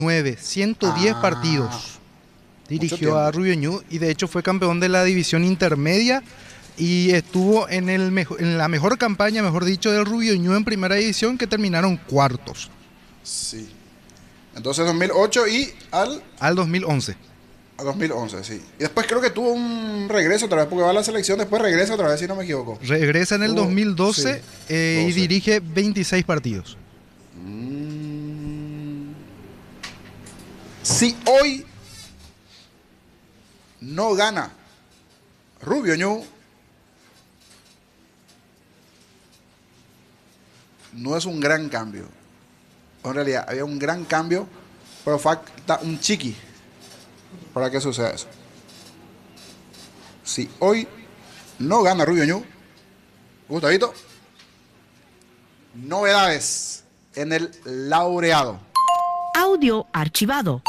110 partidos. Dirigió a Rubio Ñu y de hecho fue campeón de la división intermedia y estuvo en la mejor campaña, mejor dicho, del Rubio Ñu en primera división, que terminaron cuartos. Sí. Entonces 2008 y al 2011. A 2011, sí. Y después creo que tuvo un regreso otra vez, porque va a la selección, después regresa otra vez, si no me equivoco. Regresa en el 2012 sí, y dirige 26 partidos. Si hoy no gana Rubio Ñu, no es un gran cambio. En realidad, había un gran cambio, pero falta un chiqui para que suceda eso. Si hoy no gana Rubio Ñu, Gustavito, novedades en el laureado. Audio archivado.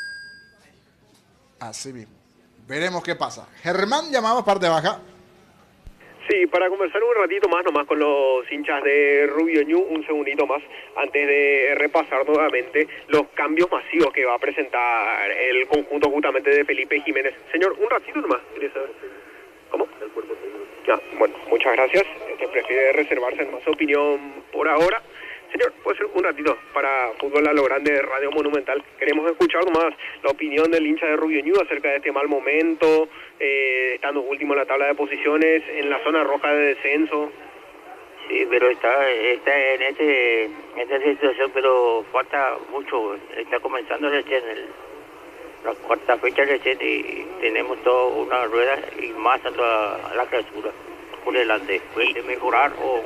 Así mismo. Veremos qué pasa. Germán, llamamos parte baja. Sí, para conversar un ratito más nomás con los hinchas de Rubio Ñu, un segundito más, antes de repasar nuevamente los cambios masivos que va a presentar el conjunto justamente de Felipe Jiménez. Señor, un ratito nomás. ¿Cómo? Bueno, muchas gracias. Prefiere reservarse más opinión por ahora. Señor, puede ser un ratito para Fútbol a lo Grande de Radio Monumental. Queremos escuchar nomás la opinión del hincha de Rubio Ñu acerca de este mal momento, estando último en la tabla de posiciones, en la zona roja de descenso. Sí, pero está en esta situación, pero falta mucho. Está comenzando recién la cuarta fecha recién y tenemos toda una rueda y más a toda la clausura por delante. Puede mejorar o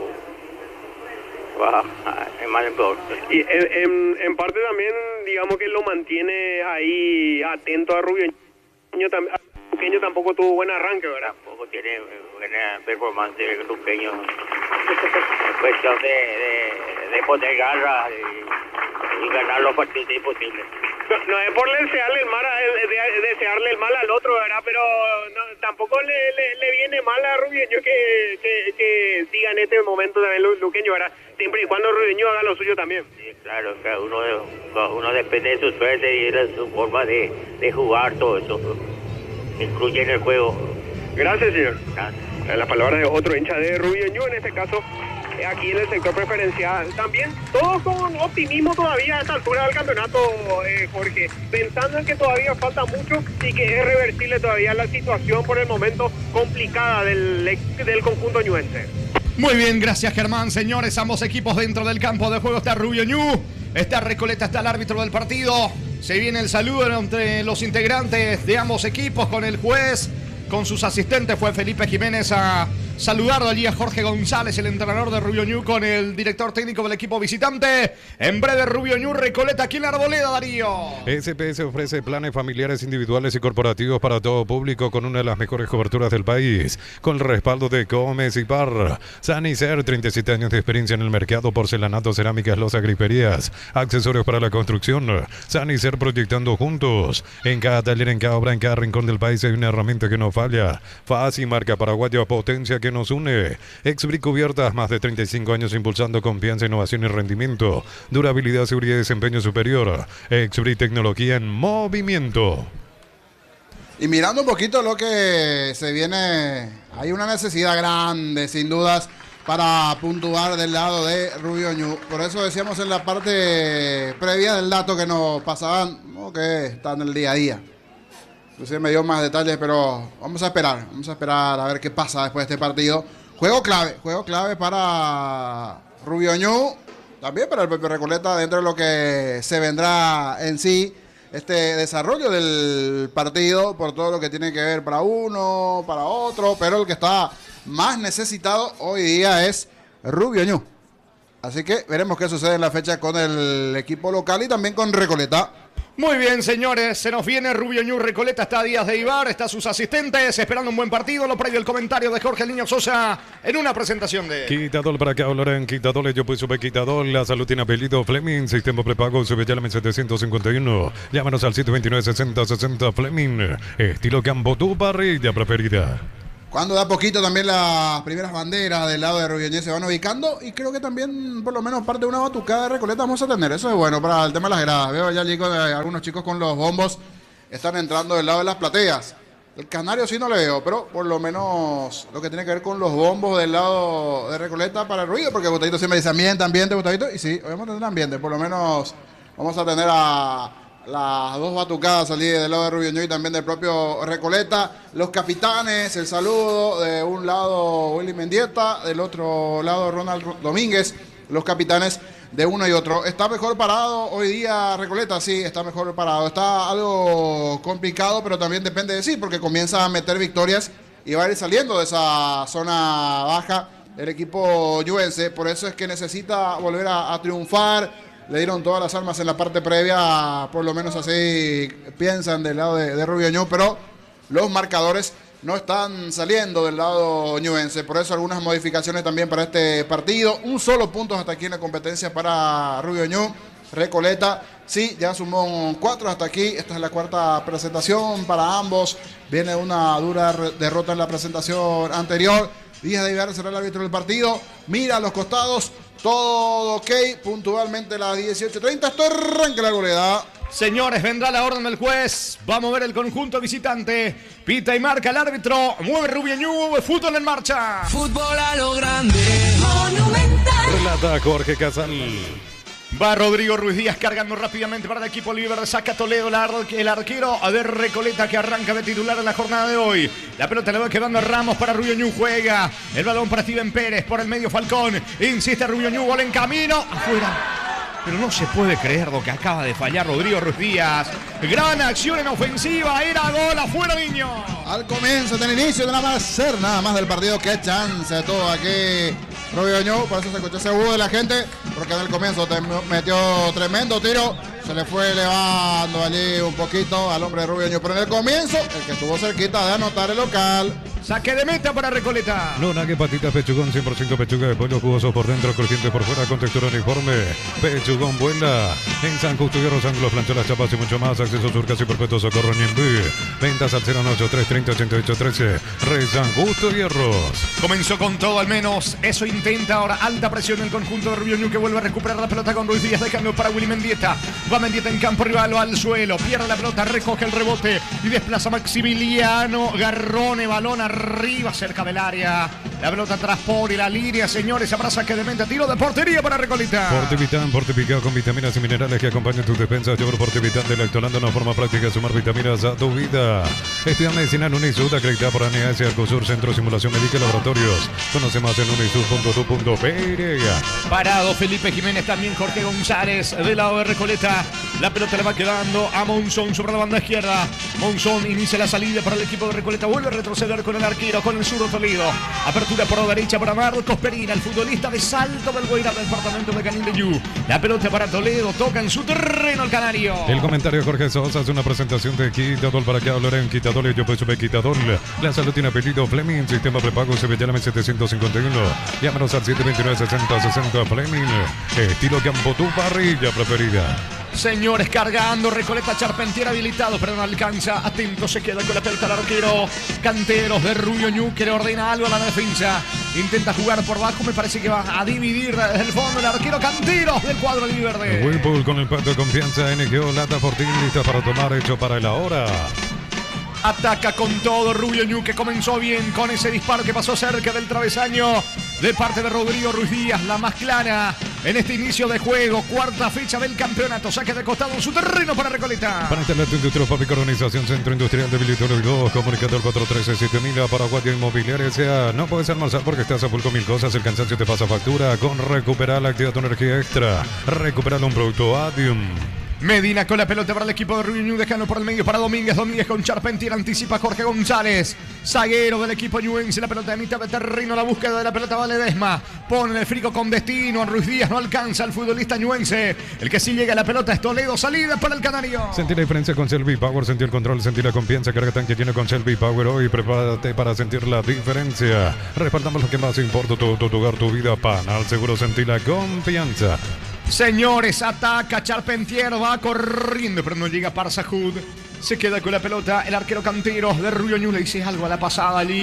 es más en peor. Y en parte también, digamos que lo mantiene ahí atento a Rubio Ñu. Luqueño tampoco tuvo buen arranque, ¿verdad? Tampoco tiene buena performance de Luqueño. Es cuestión de poner garra y ganar los partidos imposibles. No es por desearle el mal al otro, ¿verdad? Pero no, tampoco le viene mal a Rubio Ñu que siga en este momento también Luqueño, ¿verdad? Siempre y cuando Rubio Ñu haga lo suyo también. Sí, claro, cada uno depende de su suerte y de su forma de jugar, todo eso incluye en el juego. Gracias, señor. Gracias. Las palabras de otro hincha de Rubio Ñu, en este caso, aquí en el sector preferencial. También todos con optimismo todavía a esta altura del campeonato, Jorge, pensando en que todavía falta mucho y que es reversible todavía la situación por el momento complicada del conjunto ñuense. Muy bien, gracias Germán. Señores, ambos equipos dentro del campo de juego. Está Rubio Ñu, está Recoleta, está el árbitro del partido. Se viene el saludo entre los integrantes de ambos equipos con el juez, con sus asistentes. Fue Felipe Jiménez a saludarlo allí a Jorge González, el entrenador de Rubio Ñu, con el director técnico del equipo visitante. En breve, Rubio Ñu, Recoleta, aquí en la Arboleda, Darío. SPS ofrece planes familiares individuales y corporativos para todo público con una de las mejores coberturas del país, con el respaldo de Gómez y Parra. Sanicer, 37 años de experiencia en el mercado, porcelanato, cerámicas, losas, griferías, accesorios para la construcción. Sanicer, proyectando juntos. En cada taller, en cada obra, en cada rincón del país hay una herramienta que no falla. Fácil, marca paraguaya, potencia que nos une. Exbric Cubiertas, más de 35 años impulsando confianza, innovación y rendimiento. Durabilidad, seguridad y desempeño superior. Exbric, tecnología en movimiento. Y mirando un poquito lo que se viene, hay una necesidad grande, sin dudas, para puntuar del lado de Rubio Ñu. Por eso decíamos en la parte previa del dato que nos pasaban, que está en el día a día. Inclusive me dio más detalles, pero vamos a esperar a ver qué pasa después de este partido. Juego clave para Rubio Ñu, también para el Pepe Recoleta, dentro de lo que se vendrá en sí este desarrollo del partido, por todo lo que tiene que ver para uno, para otro, pero el que está más necesitado hoy día es Rubio Ñu. Así que veremos qué sucede en la fecha con el equipo local y también con Recoleta. Muy bien, señores, se nos viene Rubio Ñu, Recoleta, está Díaz de Ibar, está sus asistentes, esperando un buen partido. Lo previo el comentario de Jorge El Niño Sosa en una presentación de... Quitadol para acá, Loren, Quitadol, yo pues sube Quitadol, la salud tiene apellido Fleming, sistema prepago, sube ya la 751. Llámanos al 129-60-60 Fleming, estilo campo, tu parrilla preferida. Cuando da poquito también las primeras banderas del lado de Rubio Ñu se van ubicando y creo que también por lo menos parte de una batucada de Recoleta vamos a tener. Eso es bueno para el tema de las gradas. Veo ya algunos chicos con los bombos están entrando del lado de las plateas. El Canario sí no le veo, pero por lo menos lo que tiene que ver con los bombos del lado de Recoleta para el ruido, porque Gustavito siempre dice ambiente, Gustavito, y sí, hoy vamos a tener ambiente, por lo menos vamos a tener a las dos batucadas salir del lado de Rubio Ñu y también del propio Recoleta. Los capitanes, el saludo, de un lado Willy Mendieta, del otro lado Ronald Domínguez, los capitanes de uno y otro. ¿Está mejor parado hoy día Recoleta? Sí, está mejor parado. Está algo complicado, pero también depende de sí, porque comienza a meter victorias y va a ir saliendo de esa zona baja el equipo ñuense. Por eso es que necesita volver a triunfar. Le dieron todas las armas en la parte previa, por lo menos así piensan del lado de Rubio Ñu, pero los marcadores no están saliendo del lado ñuense. Por eso algunas modificaciones también para este partido. Un solo punto hasta aquí en la competencia para Rubio Ñu. Recoleta, sí, ya sumó 4 hasta aquí. Esta es la cuarta presentación para ambos. Viene una dura derrota en la presentación anterior. Díaz de Ibarra será el árbitro del partido. Mira a los costados. Todo ok. Puntualmente a las 18:30. Esto arranca la goleada. Señores, vendrá la orden del juez. Vamos a ver el conjunto visitante. Pita y marca el árbitro. Mueve Rubio Ñu. Fútbol en marcha. Fútbol a lo grande. Monumental. Relata Jorge Casal. Va Rodrigo Ruiz Díaz cargando rápidamente para el equipo libre. Saca Toledo, el arquero de Recoleta que arranca de titular en la jornada de hoy. La pelota le va quedando a Ramos para Rubio Ñu. Juega el balón para Steven Pérez. Por el medio Falcón. Insiste Rubio Ñu. Gol en camino. Afuera. Pero no se puede creer lo que acaba de fallar Rodrigo Ruiz Díaz. Gran acción en ofensiva. Era gol. Afuera, niño. Al comienzo, del inicio de nada más del partido. Qué chance todo aquí Rubio Ñu. Por eso se escuchó ese hubo de la gente. Porque en el comienzo metió tremendo tiro. Se le fue elevando allí un poquito al hombre de Rubio Ñu. Pero en el comienzo, el que estuvo cerquita de anotar el local. Saque de meta para Recoleta. Luna que patitas pechugón, 100% pechuga de pollo, jugoso por dentro, crujiente por fuera, con textura uniforme. Pechugón vuela. En San Justo Hierros, ángulos, plancholas, chapas y mucho más. Acceso surcas y perpetuo socorro Ñembí. Ventas al 083 30 88 13. Re San Justo Hierros. Comenzó con todo, al menos. Eso intenta ahora. Alta presión en el conjunto de Rubio Ñu que vuelve a recuperar la pelota con Ruiz Díaz, dejando para Willy Mendieta. Va Mendieta en campo rival o al suelo. Pierde la pelota, recoge el rebote y desplaza Maximiliano Garrone. Balón arriba, cerca del área. La pelota tras por y la línea, señores. Abraza que de mente. Tiro de portería para Recoleta. Fortivitán, fortificado con vitaminas y minerales que acompañan tus despensas. Yo por Fortivitán de Lactolando, una forma práctica de sumar vitaminas a tu vida. Estudia medicina en Unisud, acreditada por ANEAS y Arcosur, Centro de Simulación Médica y Laboratorios. Conoce más en unisud.tu.py. Parado Felipe Jiménez, también Jorge González del lado de Recoleta. La pelota le va quedando a Monzón sobre la banda izquierda. Monzón inicia la salida para el equipo de Recoleta. Vuelve a retroceder con el arquero, con el zurdo Toledo. Apertura por la derecha para Marcos Perina, el futbolista de Salto del Guairá, del departamento de Canindeyú. La pelota para Toledo, toca en su terreno el canario. El comentario de Jorge Sosa es una presentación de Quitadol. Para que hablar en Quitadol y yo pues sube Quitadol. La salud tiene apellido Fleming, sistema prepago Sevillana 751. Llámanos al 729-6060 Fleming. Estilo campo, tu parrilla preferida. Señores, cargando Recoleta, Charpentier habilitado, pero no alcanza. Atento, se queda con la pelota el arquero. Canteros de Rubio Ñu que le ordena algo a la defensa. Intenta jugar por bajo, me parece que va a dividir desde el fondo el arquero. Canteros del cuadro verde. Whirlpool con el pato de confianza. NGO, lata Fortín, lista para tomar, hecho para el ahora. Ataca con todo Rubio Ñu que comenzó bien con ese disparo que pasó cerca del travesaño de parte de Rodrigo Ruiz Díaz, la más clara en este inicio de juego. Cuarta fecha del campeonato. Saque de costado en su terreno para Recoleta. Para instalar tu industria, fábrica, organización, centro industrial de Bilitorio 2, comunicador 413-7000, Paraguay Inmobiliaria S.A. No puedes almorzar porque estás a full con mil cosas. El cansancio te pasa factura. Con Recuperar la actividad tu energía extra. Recuperar un producto Adium. Medina con la pelota para el equipo de Rubio Ñu, dejando por el medio para Domínguez. Domínguez con Charpentier, anticipa Jorge González. Zaguero del equipo ñuense, la pelota de mitad de terreno, la búsqueda de la pelota va Ledesma. Pone el frico con destino, a Ruiz Díaz no alcanza el futbolista ñuense. El que sí llega a la pelota es Toledo, salida para el canario. Sentí la diferencia con Selby Power, sentí el control, sentí la confianza. Carga tanque tiene con Selby Power hoy, prepárate para sentir la diferencia. Respaldamos lo que más importa, tu hogar, tu vida, Panal Seguro, sentí la confianza. Señores, ataca Charpentier, va corriendo, pero no llega Parsahud. Se queda con la pelota el arquero Canteros de Rubio Ñu. Le dice algo a la pasada allí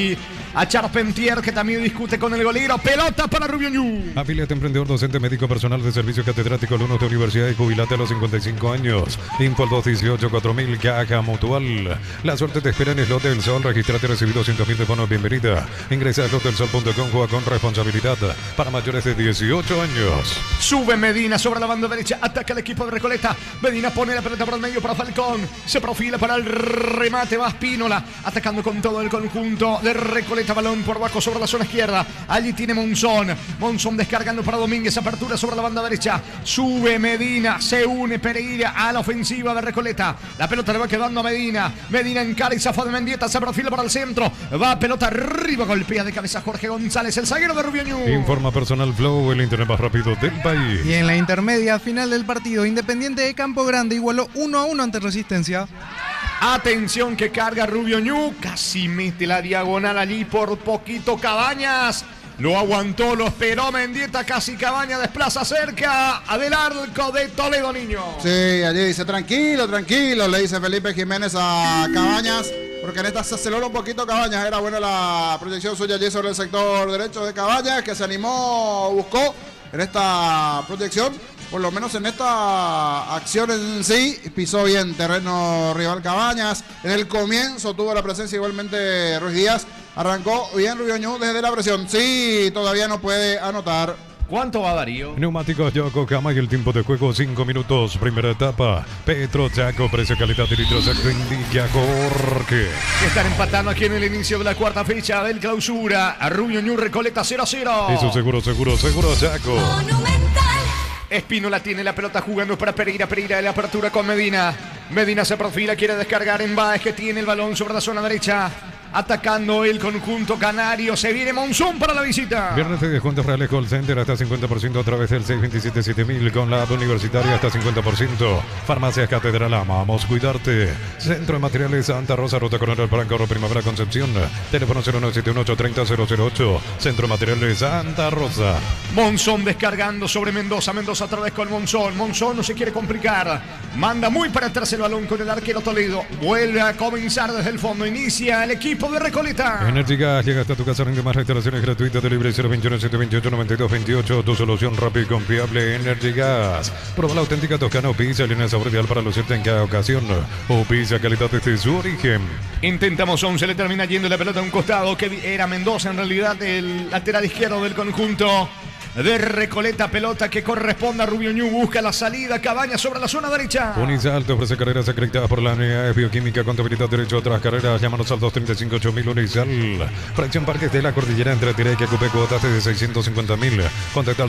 a Charpentier, que también discute con el golero. Pelota para Rubio Ñu. Afiliate, emprendedor, docente, médico, personal de servicio, catedrático, alumno de universidad y jubilate a los 55 años. Info al 218-4000, Caja Mutual. La suerte te espera en Slot del Sol. Registrate, recibido 100.000 de bonos. Bienvenida. Ingresa a slotdelsol.com, juega con responsabilidad. Para mayores de 18 años. Sube Medina sobre la banda derecha. Ataca el equipo de Recoleta. Medina pone la pelota por el medio para Falcón. Se profila para el remate. Va Spínola. Atacando con todo el conjunto de Recoleta. Balón por abajo sobre la zona izquierda. Allí tiene Monzón. Monzón descargando para Domínguez. Apertura sobre la banda derecha. Sube Medina. Se une Pereira a la ofensiva de Recoleta. La pelota le va quedando a Medina. Medina encara y zafa de Mendieta. Se profila para el centro. Va pelota arriba. Golpea de cabeza Jorge González. El zaguero de Rubio Ñu. Informa Personal Flow, el internet más rápido del país. Y en la intermedia final del partido, Independiente de Campo Grande igualó 1-1 ante Resistencia. Atención que carga Rubio Ñu. Casi mete la diagonal allí por poquito Cabañas. Lo aguantó, lo esperó Mendieta. Casi Cabañas desplaza cerca del arco de Toledo, niño. Sí, allí dice tranquilo, tranquilo, le dice Felipe Jiménez a Cabañas. Porque en esta se aceleró un poquito Cabañas. Era buena la proyección suya allí sobre el sector derecho de Cabañas, que se animó, buscó en esta proyección. Por lo menos en esta acción en sí, pisó bien terreno rival Cabañas. En el comienzo tuvo la presencia igualmente Ruiz Díaz. Arrancó bien Rubio Ñu desde la presión. Sí, todavía no puede anotar. ¿Cuánto va Darío? Neumáticos Yokohama y el tiempo de juego 5 minutos. Primera etapa. Petro Chaco, precio, calidad y litros. Indica Jorge. Están empatando aquí en el inicio de la cuarta fecha del clausura. A Rubio Ñu Recoleta 0-0. Eso seguro Chaco. Espínola tiene la pelota jugando para Pereira. Pereira de la apertura con Medina. Medina se profila, quiere descargar en Báez, que tiene el balón sobre la zona derecha. Atacando el conjunto canario. Se viene Monzón para la visita. Viernes de descuentos reales Call Center hasta 50% a través del 627-7000. Con la app universitaria hasta 50%. Farmacias Catedral, amamos cuidarte. Centro de Materiales Santa Rosa, Ruta Coronel Branco, Primavera Concepción. Teléfono 0971-830-008. Centro de Materiales Santa Rosa. Monzón descargando sobre Mendoza. Mendoza otra vez con Monzón. Monzón no se quiere complicar. Manda muy para atrás el balón con el arquero Toledo. Vuelve a comenzar desde el fondo. Inicia el equipo de Recoleta. Energy Gas llega hasta tu casa. Rinde más, instalaciones gratuitas de libre 021-728-9228. Tu solución rápida y confiable. Energy Gas. Prueba la auténtica Toscana o pizza, línea sabor ideal para lucirte en cada ocasión. O pizza calidad desde su origen. Intenta Monzón, se le termina yendo la pelota a un costado, que era Mendoza en realidad, el lateral izquierdo del conjunto de Recoleta. Pelota que corresponde a Rubio Ñu. Busca la salida. Cabañas sobre la zona derecha. Unisal te ofrece carreras acreditadas por la unidad bioquímica, contabilidad, derecho a otras carreras. Llámanos al 235-8000 Unisal. Fracción Parques de la Cordillera entre Tiré y Acupé, cuotas de 650.000. Contacta al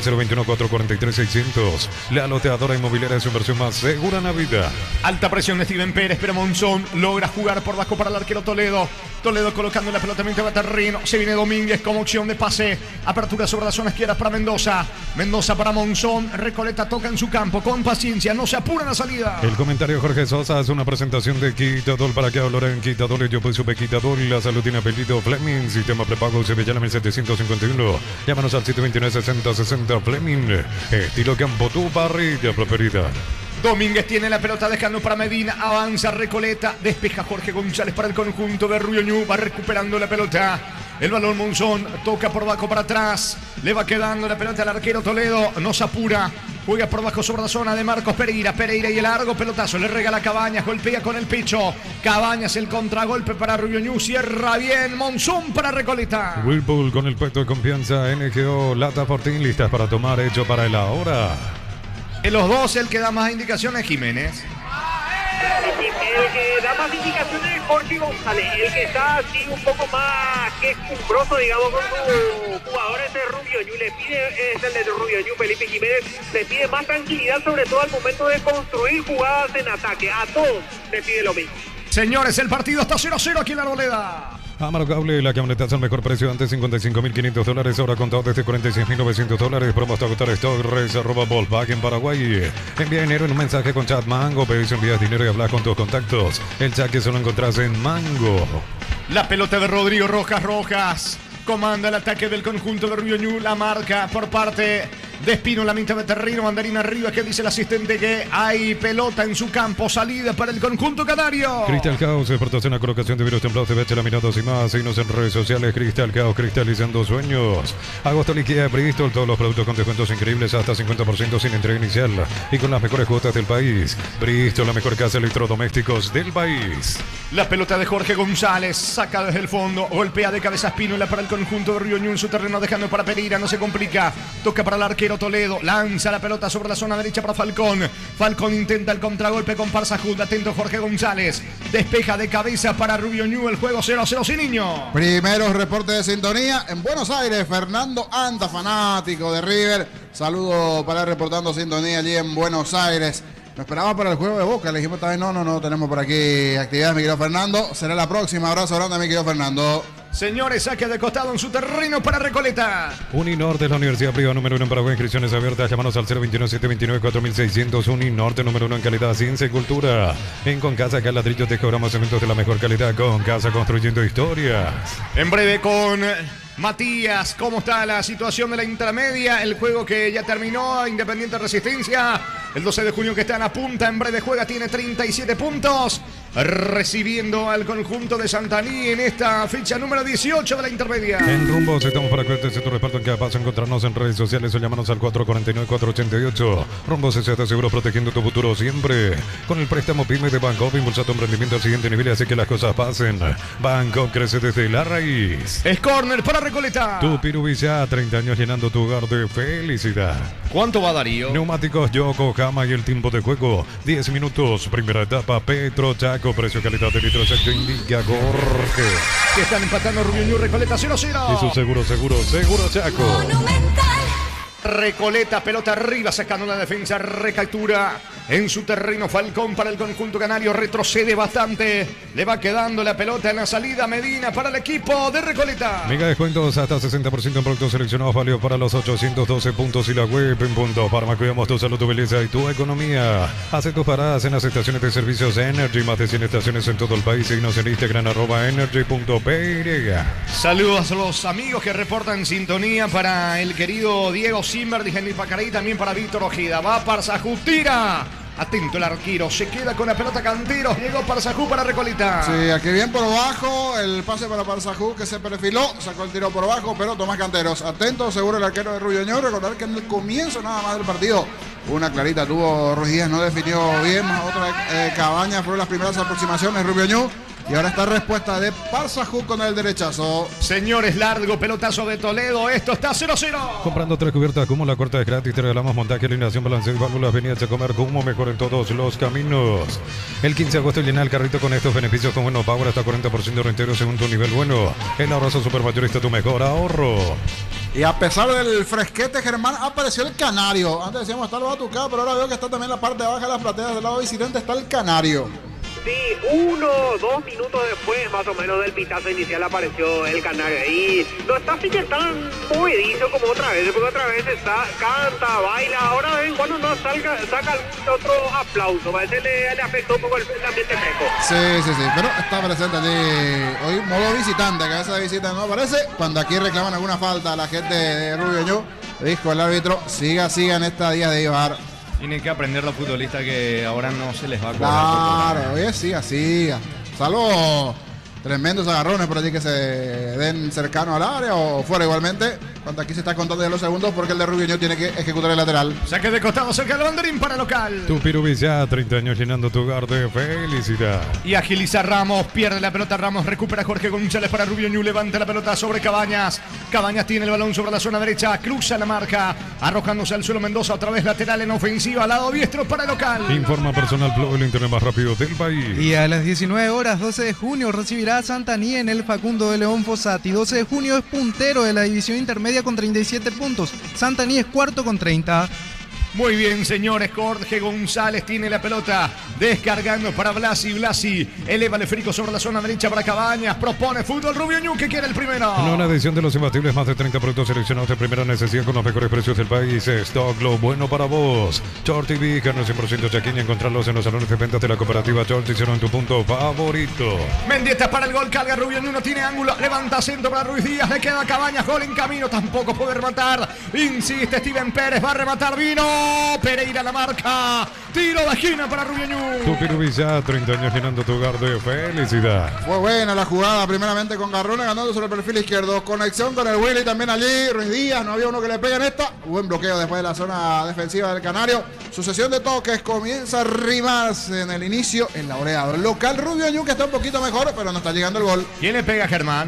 021-443-600. La loteadora inmobiliaria es su inversión más segura en la vida. Alta presión de Steven Pérez, pero Monzón logra jugar por bajo para el arquero Toledo. Toledo colocando la pelota mientras va terreno. Se viene Domínguez como opción de pase. Apertura sobre la zona izquierda para Mendoza. Mendoza para Monzón. Recoleta toca en su campo con paciencia. No se apura en la salida. El comentario Jorge Sosa es una presentación de Quitadol. ¿Para qué hablar en Quitadol? Yo pues supe Quitadol. La salud tiene apellido Fleming. Sistema prepago Sevillana 1751. Llámanos al 729-6060 Fleming. Estilo campo, tu parrilla preferida. Domínguez tiene la pelota dejando para Medina. Avanza Recoleta. Despeja Jorge González para el conjunto de Rubio Ñu. Va recuperando la pelota. El balón Monzón toca por bajo para atrás. Le va quedando la pelota al arquero Toledo. No se apura. Juega por bajo sobre la zona de Marcos Pereira. Pereira y el largo pelotazo. Le regala Cabañas. Golpea con el pecho. Cabañas el contragolpe para Rubio Ñu. Cierra bien. Monzón para Recoleta. Whirlpool con el puesto de confianza. NGO Lata Fortín. Listas para tomar. Hecho para el ahora. En los dos el que da más indicaciones Jiménez. El que da más indicaciones es Jorge González. El que está así un poco más quejumbroso, digamos, con su jugador es de Rubio Ñu. Le pide, es el de Rubio Ñu, Felipe Jiménez. Le pide más tranquilidad, sobre todo al momento de construir jugadas en ataque. A todos le pide lo mismo. Señores, el partido está 0-0 aquí en la Arboleda. Amaro Cable, la camioneta es el mejor precio, antes $55.500, ahora contado desde $46.900. Promo hasta agotar stock, reserva Volkswagen Paraguay. Envía dinero en un mensaje con chat Mango, pedís, envías dinero y hablas con tus contactos. El chat que solo encontrás en Mango. La pelota de Rodrigo Rojas. Comanda el ataque del conjunto de Rubio Ñu. La marca por parte de Espino, la mitad de terreno, banderina arriba, que dice el asistente que hay pelota en su campo, salida para el conjunto canario. Crystal House, exportación a colocación de virus templados de beche, laminados y más. Síguenos en redes sociales. Crystal House, cristalizando sueños. Agosto liquida Bristol, todos los productos con descuentos increíbles, hasta 50% sin entrega inicial y con las mejores cuotas del país. Bristol, la mejor casa de electrodomésticos del país. La pelota de Jorge González, saca desde el fondo, golpea de cabeza Espínola para el conjunto de Río Ñu en su terreno, dejando para Pereira, no se complica, toca para el arquero Toledo, lanza la pelota sobre la zona derecha para Falcón. Falcón intenta el contragolpe con Parsahud, atento Jorge González, despeja de cabeza para Rubio Ñu, el juego 0-0 sin niño. Primeros reportes de sintonía en Buenos Aires, Fernando Anta, fanático de River. Saludo para él reportando sintonía allí en Buenos Aires. Nos esperaba para el juego de Boca, le dijimos también no tenemos por aquí actividades, mi querido Fernando. Será la próxima, abrazo grande, mi querido Fernando. Señores, saque de costado en su terreno para Recoleta. Uninorte es la universidad privada número 1 en Paraguay, inscripciones abiertas, llámanos al 021-729-4600. Uninorte número 1 en calidad, ciencia y cultura. En Concasa, acá ladrillos de cobramos cementos de la mejor calidad. Concasa, construyendo historias. En breve con Matías, ¿cómo está la situación de la intermedia? El juego que ya terminó, Independiente Resistencia. El 12 de junio que está en la punta, en breve juega, tiene 37 puntos. Recibiendo al conjunto de Santaní en esta fecha número 18 de la intermedia. En Rumbos estamos para que tu respaldo en cada paso. Encontrarnos en redes sociales o llamarnos al 449-488. Rumbos se está seguro protegiendo tu futuro siempre. Con el préstamo PYME de Bancoop, impulsa tu emprendimiento al siguiente nivel y hace que las cosas pasen. Bancoop crece desde la raíz. Es córner para Recoleta. Tu Pirubilla, 30 años llenando tu hogar de felicidad. ¿Cuánto va Darío? Neumáticos Yokohama y el tiempo de juego 10 minutos. Primera etapa, Petro Chaco. Precio, calidad de litro exacto indica Jorge. Que están empatando Rubio Ñu, Recoleta 0-0. Y su seguro Chaco. Recoleta, pelota arriba, sacando la defensa, recaptura en su terreno Falcón para el conjunto canario, retrocede bastante, le va quedando la pelota en la salida Medina para el equipo de Recoleta. Mega descuentos hasta 60% en productos seleccionados, válido para los 812 puntos y la web en punto. Parma, cuidamos tu salud, tu belleza y tu economía. Hace tus paradas en las estaciones de servicios Energy, más de 100 estaciones en todo el país. Síguenos en Instagram @energy.py. Saludos a los amigos que reportan sintonía para el querido Diego Zimmer, de Henry Pacaray, también para Víctor Ojeda. Va Parsahud, tira. Atento el arquero, se queda con la pelota Canteros. Llegó Parsahud para Recoleta. Sí, aquí bien por bajo, el pase para Parsahud que se perfiló, sacó el tiro por bajo, pero Tomás Canteros. Atento, seguro el arquero de Rubio Ñu. Recordar que en el comienzo nada más del partido, una clarita tuvo Ruiz Díaz, no definió bien. Otra Cabaña, fueron las primeras aproximaciones Rubio Ñu. Y ahora está respuesta de Parsahud con el derechazo. Señores, largo pelotazo de Toledo. Esto está 0-0. Comprando 3 cubiertas Cumo, la corta es gratis. Te regalamos montaje, alineación, balanceo y válvulas. Venías a comer Cumo, mejor en todos los caminos. El 15 de agosto llena el carrito con estos beneficios con Bueno Power, hasta 40% rentero según tu nivel bueno. El ahorrazo supermayorista, tu mejor ahorro. Y a pesar del fresquete, Germán, apareció el Canario. Antes decíamos está el Batucá, pero ahora veo que está también la parte baja de las plateas del lado visitante, está el Canario. Sí, 1 o 2 minutos después más o menos del pitazo inicial apareció el Canario. Y no está así que tan movedizo como otra vez, porque otra vez está, canta, baila. Ahora de vez en cuando no saca algún otro aplauso. Parece le afectó un poco el ambiente fresco. Sí, pero está presente allí hoy modo visitante, que a veces de visita no aparece. Cuando aquí reclaman alguna falta a la gente de Rubio Ñu, dijo el árbitro, siga en esta día de Ibar. Tienen que aprender los futbolistas que ahora no se les va a cobrar. Claro, oye, siga. Salvo tremendos agarrones por allí que se den cercano al área o fuera igualmente. Cuando aquí se está contando ya los segundos porque el de Rubio Ñu tiene que ejecutar el lateral. Saque de costado cerca del banderín para local. Tu Pirubilla, 30 años llenando tu hogar de felicidad. Y agiliza Ramos, pierde la pelota Ramos, recupera Jorge González para Rubio Ñu, levanta la pelota sobre Cabañas. Cabañas tiene el balón sobre la zona derecha, cruza la marca, arrojándose al suelo Mendoza, otra vez lateral en ofensiva, al lado diestro para local. Informa Personal Flow, el internet más rápido del país. Y a las 19 horas, 12 de junio, recibirá a Santaní en el Facundo de León Fossati. 12 de junio es puntero de la división intermedia con 37 puntos. Santaní es cuarto con 30. Muy bien, señores. Jorge González tiene la pelota. Descargando para Blasi. Blasi eleva el esférico sobre la zona derecha para Cabañas. Propone fútbol. Rubio Ñu, que quiere el primero. En una edición de los imbatibles, más de 30 productos seleccionados de primera necesidad con los mejores precios del país. Stock, lo bueno para vos. Shorty Big, carne 100% chaquiña. Encontrarlos en los salones de ventas de la cooperativa Shorty, será en tu punto favorito. Mendieta para el gol. Carga Rubio Ñu, no tiene ángulo. Levanta centro para Ruiz Díaz. Le queda Cabañas. Gol en camino. Tampoco puede rematar. Insiste Steven Pérez. Va a rematar. Vino. Pereira la marca. Tiro de esquina para Rubio Ñu. Tu Pirubilla, 30 años llenando tu hogar de felicidad. Fue buena la jugada, primeramente con Garrone ganando sobre el perfil izquierdo. Conexión con el Willy también allí. Ruiz Díaz, no había uno que le pegue en esta. Buen bloqueo después de la zona defensiva del Canario. Sucesión de toques, comienza a rimarse en el inicio el laureado. El local Rubio Ñu, que está un poquito mejor, pero no está llegando el gol. ¿Quién le pega, Germán?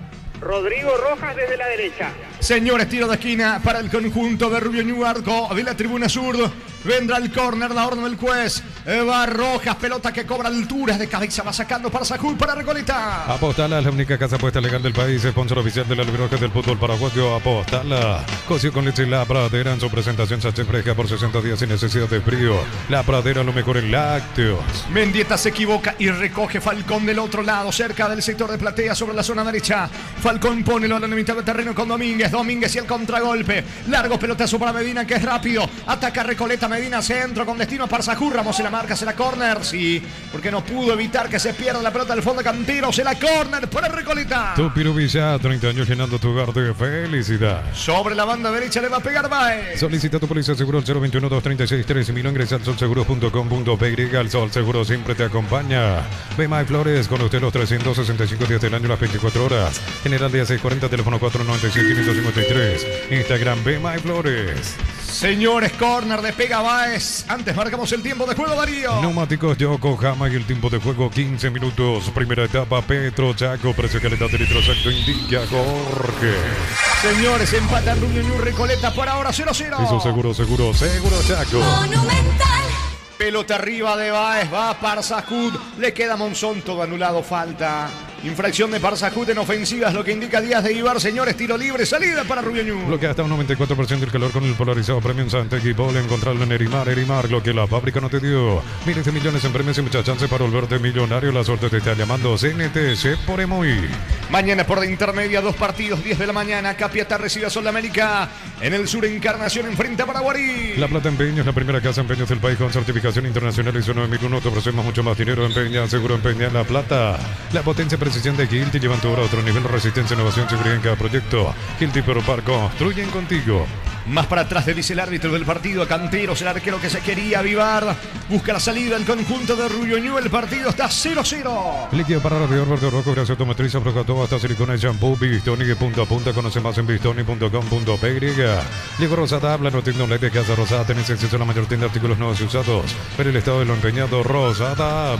Rodrigo Rojas desde la derecha. Señores, tiro de esquina para el conjunto de Rubio Ñu, arco de la tribuna sur. Vendrá el córner, la orden del juez. Va Rojas, pelota que cobra alturas de cabeza. Va sacando para Sajul, para Recoleta. Apostala, la única casa apuesta legal del país. Sponsor oficial de la Libroja del fútbol paraguayo. Apostala. Coció con leche La Pradera en su presentación sachet fresca por 60 días sin necesidad de frío. La Pradera, lo mejor en lácteos. Mendieta se equivoca y recoge Falcón del otro lado, cerca del sector de platea sobre la zona derecha. Falcón pone a la mitad del terreno con Domínguez. Domínguez y el contragolpe. Largo pelotazo para Medina, que es rápido. Ataca Recoleta. Medina centro con destino para Sajur. Ramos se la marca, se la córner. Sí, porque no pudo evitar que se pierda la pelota del fondo Cantero. Se la córner para Recoleta. Tu Pirubilla, 30 años llenando tu hogar de felicidad. Sobre la banda derecha le va a pegar Baez. Solicita tu póliza seguro al 021-236-13.000. Ingresa al solseguro.com.py. El Sol Seguro siempre te acompaña. Bemay Flores, con usted los 365 días del año, las 24 horas. General Día 640, teléfono 496-553. Instagram Bemay Flores. Señores, córner de pega Baez. Antes marcamos el tiempo de juego, Darío. Neumáticos Yokohama y el tiempo de juego 15 minutos. Primera etapa, Petro Chaco. Precio calidad de litro exacto, indica Jorge. Señores, empata Rubio Ñu, Recoleta por ahora 0-0. Eso seguro Chaco. Monumental. Pelota arriba de Baez, va Parsajud, le queda Monzón, todo anulado, falta. Infracción de Parsajud en ofensivas, lo que indica Díaz de Ibar. Señores, tiro libre, salida para Rubio Ñu. Bloquea hasta un 94% del calor con el polarizado Premium Santegui Bowl. Encontrarlo en Erimar, lo que la fábrica no te dio. Miles de millones en premios y muchas chances para volverte millonario. La suerte te está llamando. CNTC por Emoy. Mañana por de intermedia, 2 partidos, 10 de la mañana. Capiatá recibe a Sol de América. En el sur, Encarnación enfrenta a Paraguarí. La Plata Empeños, la primera casa empeños del país con certificación internacional ISO 9001. Te ofrecemos mucho más dinero. Empeña, seguro empeña La Plata. La potencia y precisión de Hilti llevan tu obra a otro nivel. Resistencia, innovación, seguridad en cada proyecto. Hilti Peropar construyen contigo. Más para atrás le dice el árbitro del partido a Canteros, el arquero que se quería avivar. Busca la salida el conjunto de Rubio Ñu. El partido está 0-0. Líquido para radiador verde rojo, gracias automotriz, afloja todo hasta silicona y shampoo. Bistoni de punta a punta. Conoce más en bistoni.com.py. Llegó Rosada, habla, no tienda online de Casa Rosada. Tenés acceso a la mayor tienda de artículos nuevos y usados. Pero el estado de lo empeñado, Rosada.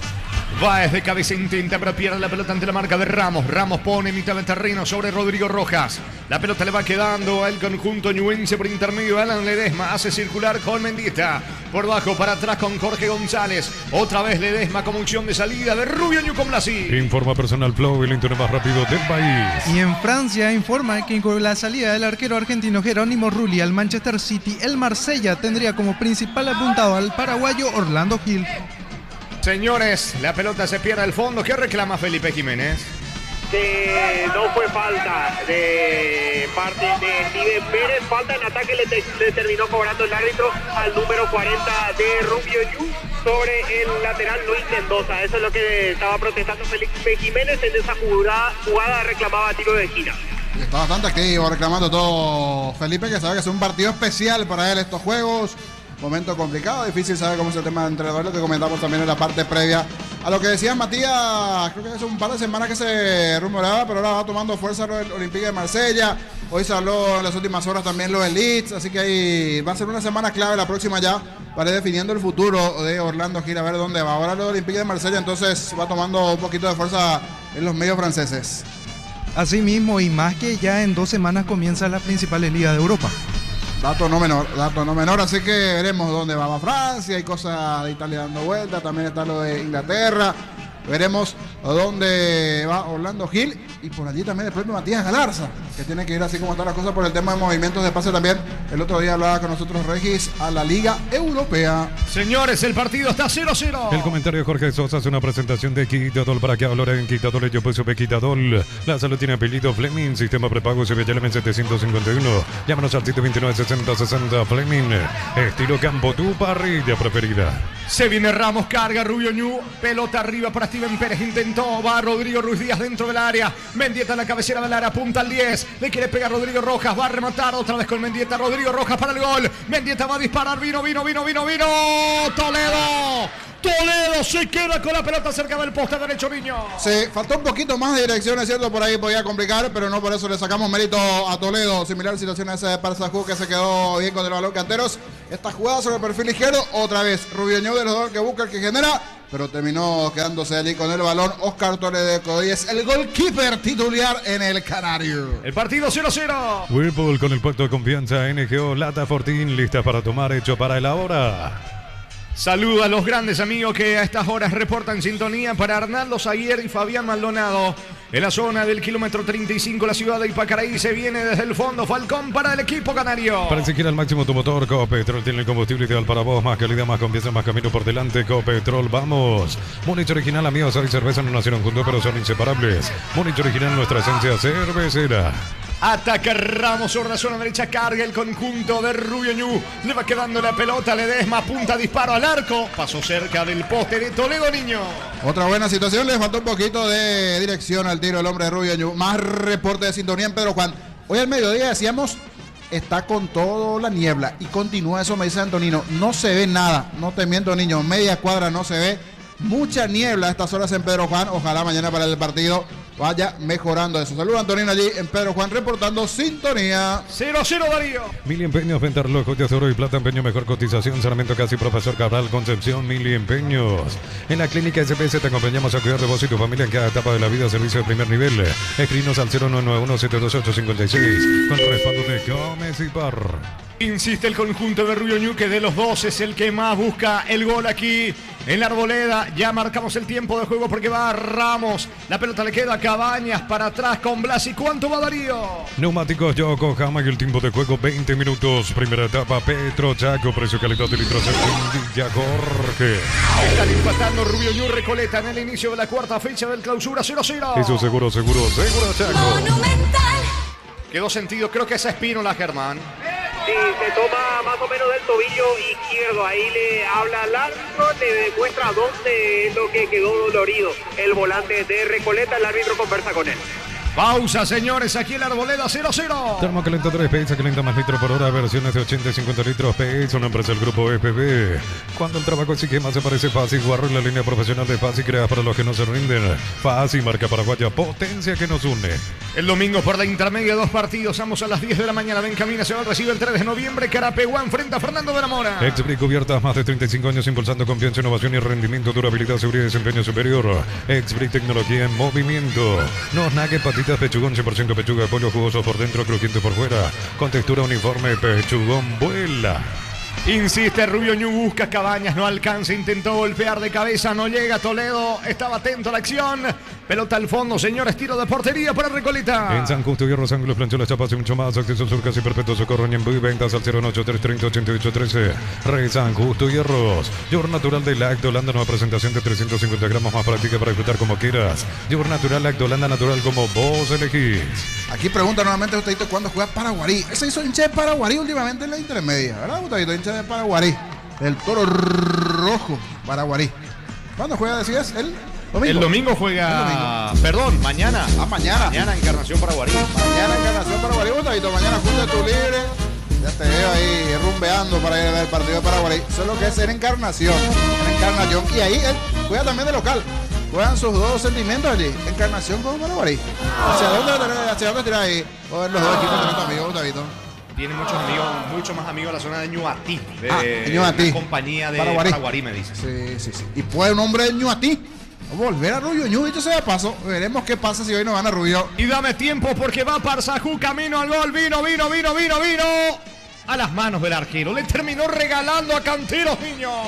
Baez de cabeza intenta, pero pierde la pelota ante la marca de Ramos. Ramos pone mitad de terreno sobre Rodrigo Rojas. La pelota le va quedando al conjunto ñuense por intermedio. Alan Ledesma hace circular con Mendieta. Por bajo para atrás con Jorge González. Otra vez Ledesma como opción de salida de Rubio Ñu con Blasi. Informa Personal Flow, el internet más rápido del país. Y en Francia informa que con la salida del arquero argentino Jerónimo Rulli al Manchester City, el Marsella tendría como principal apuntado al paraguayo Orlando Gil. Señores, la pelota se pierde al fondo. ¿Qué reclama Felipe Jiménez? No fue falta de parte de Steven Pérez. Falta en ataque le terminó cobrando el árbitro al número 40 de Rubio Ñu sobre el lateral Luis Mendoza. Eso es lo que estaba protestando Felipe Jiménez. En esa jugada reclamaba tiro de esquina. Está bastante activo, reclamando todo Felipe, que sabe que es un partido especial para él estos juegos. Momento complicado, difícil saber cómo es el tema de entrenador, lo que comentamos también en la parte previa a lo que decía Matías. Creo que hace un par de semanas que se rumoreaba, pero ahora va tomando fuerza el Olympique de Marsella. Hoy se habló en las últimas horas también lo del Leeds, así que ahí va a ser una semana clave la próxima ya para ir definiendo el futuro de Orlando Gil, a ver dónde va. Ahora lo del Olympique de Marsella, entonces va tomando un poquito de fuerza en los medios franceses. Así mismo, y más que ya en 2 semanas comienza la principal liga de Europa. Dato no menor, así que veremos dónde va Francia, hay cosas de Italia dando vueltas, también está lo de Inglaterra, Veremos dónde va Orlando Gil y por allí también el propio Matías Galarza, que tiene que ir así como están las cosas por el tema de movimientos de pase también. El otro día hablaba con nosotros Regis a la Liga Europea. Señores, el partido está 0-0. El comentario de Jorge Sosa es una presentación de Quitadol para que hablar en Quitadol. Yo puse Quitadol. La salud tiene apellido Fleming. Sistema prepago CBLM 751. Llámanos al 729-6060 Fleming. Estilo campo, tu parrilla preferida. Se viene Ramos, carga Rubio Ñu, pelota arriba para Steven Pérez, intentó, va Rodrigo Ruiz Díaz dentro del área, Mendieta en la cabecera del área, apunta al 10, le quiere pegar Rodrigo Rojas, va a rematar otra vez con Mendieta, Rodrigo Rojas para el gol, Mendieta va a disparar, vino, Toledo se queda con la pelota cerca del poste derecho, niño. Sí, faltó un poquito más de dirección, es cierto, por ahí podía complicar, pero no por eso le sacamos mérito a Toledo. Similar situación a esa de Parsajú, que se quedó bien con el balón Canteros. Esta jugada sobre el perfil izquierdo, otra vez Rubio Ñu de los dos que busca, el que genera, pero terminó quedándose allí con el balón. Oscar Toledo de Codíez, el goalkeeper titular en el Canario. El partido 0-0. Whirlpool con el puesto de confianza NGO Lata Fortín, lista para tomar, hecho para el ahora. Saluda a los grandes amigos que a estas horas reportan sintonía para Arnaldo Zaguier y Fabián Maldonado. En la zona del kilómetro 35, la ciudad de Ipacaraí, se viene desde el fondo Falcón para el equipo canario. Para exigir al máximo tu motor, Copetrol tiene el combustible ideal para vos. Más calidad, más confianza, más camino por delante. Copetrol, vamos. Múnich Original, amigos, y cerveza no nacieron juntos, pero son inseparables. Múnich Original, nuestra esencia cervecera. Ataca Ramos sobre la zona derecha, carga el conjunto de Rubio Ñu. Le va quedando la pelota, Ledesma apunta, disparo al arco. Pasó cerca del poste de Toledo, niño. Otra buena situación, le faltó un poquito de dirección al tiro el hombre de Rubio Ñu. Más reporte de sintonía en Pedro Juan. Hoy al mediodía decíamos, está con todo la niebla. Y continúa eso, me dice Antonino. No se ve nada, no te miento, niño. Media cuadra no se ve. Mucha niebla a estas horas en Pedro Juan. Ojalá mañana para el partido vaya mejorando eso. Saludos Antonino allí en Pedro Juan reportando sintonía. 0-0 Darío. Mili Empeños, venta reloj de oro y plata, empeño, mejor cotización, Sarmiento Casi, Profesor Cabral, Concepción, Mili Empeños. En la clínica SPS te acompañamos a cuidar de vos y tu familia en cada etapa de la vida, servicio de primer nivel. Escribinos al 0991-728-56 con respaldo de Gómez y Par. Insiste el conjunto de Rubio Ñu, que de los dos es el que más busca el gol aquí en la Arboleda. Ya marcamos el tiempo de juego porque va Ramos. La pelota le queda a Cabañas para atrás con Blas. ¿Y cuánto va Darío? Neumáticos Yokohama y el tiempo de juego 20 minutos. Primera etapa Petro Chaco, precio calidad de litros Villa Jorge. Están empatando Rubio Ñu, Recoleta en el inicio de la cuarta fecha del clausura 0-0. Eso seguro Chaco. Monumental. Quedó sentido, creo que esa Espínola, Germán. Sí, se toma más o menos del tobillo izquierdo. Ahí le habla al árbitro, le demuestra dónde es lo que quedó dolorido. El volante de Recoleta, el árbitro conversa con él. Pausa, señores, aquí en la Arboleda 0-0. Termocalentadores PS, calienta más litros por hora, versiones de 80 y 50 litros PS, una empresa del grupo FB. Cuando el trabajo exige más, se parece fácil. Guarro en la línea profesional de Fácil, crea para los que no se rinden. Fácil, marca paraguaya, potencia que nos une. El domingo por la intermedia, 2 partidos, ambos a las 10 de la mañana. Benjamín se va a recibir el 3 de noviembre. Carapeguá enfrenta a Fernando de la Mora. Exbrick cubiertas, más de 35 años impulsando confianza, innovación y rendimiento, durabilidad, seguridad y desempeño superior. Exbrick, tecnología en movimiento. Nos nague patitas, pechugón 100% pechuga, pollo jugoso por dentro, crujiente por fuera, con textura uniforme, pechugón vuela. Insiste Rubio Ñu, busca Cabañas, no alcanza, intentó golpear de cabeza, no llega. Toledo estaba atento a la acción. Pelota al fondo, señores, tiro de portería para Recoleta. En San Justo, Hierro, Ángulos, Planchó, Las Chapas y mucho más. Acceso Sur, Casi Perpetuo, Socorro, Ñembú y ventas al 018-330-8813. Rey San Justo, Hierros. Yogur natural de Lactolanda, nueva presentación de 350 gramos, más práctica para disfrutar como quieras. Yogur natural, Lactolanda natural como vos elegís. Aquí pregunta nuevamente Gustavo cuándo juega Paraguarí. Ese hizo hincha de Paraguarí últimamente en la intermedia, ¿verdad, Gustavo? Hincha de Paraguarí. El Toro Rojo Paraguarí. ¿Cuándo juega, decías? El domingo. El domingo juega. Perdón, mañana. Mañana. Mañana Encarnación Paraguarí. Mañana Encarnación Paraguarí, Gustavo. Mañana junta tu libre. Ya te veo ahí rumbeando para ir a ver el partido de Paraguarí. Eso es lo que es en Encarnación. En Encarnación. Y ahí él juega también de local. Juegan sus dos sentimientos allí. Encarnación con Paraguarí. ¿Hacia dónde tira ahí? O ver los dos equipos de nuestro amigo Gustavito. Tiene muchos amigos, mucho más amigos en la zona de Ñuatí. Ñuatí. La compañía de Paraguarí, me dice. Sí. Y puede un hombre de Ñuatí volver a Rubio Ñu, dicho sea de paso. Veremos qué pasa si hoy no van a Rubio. Y dame tiempo porque va Parsajú camino al gol. Vino. A las manos del arquero. Le terminó regalando a Canteros, niño.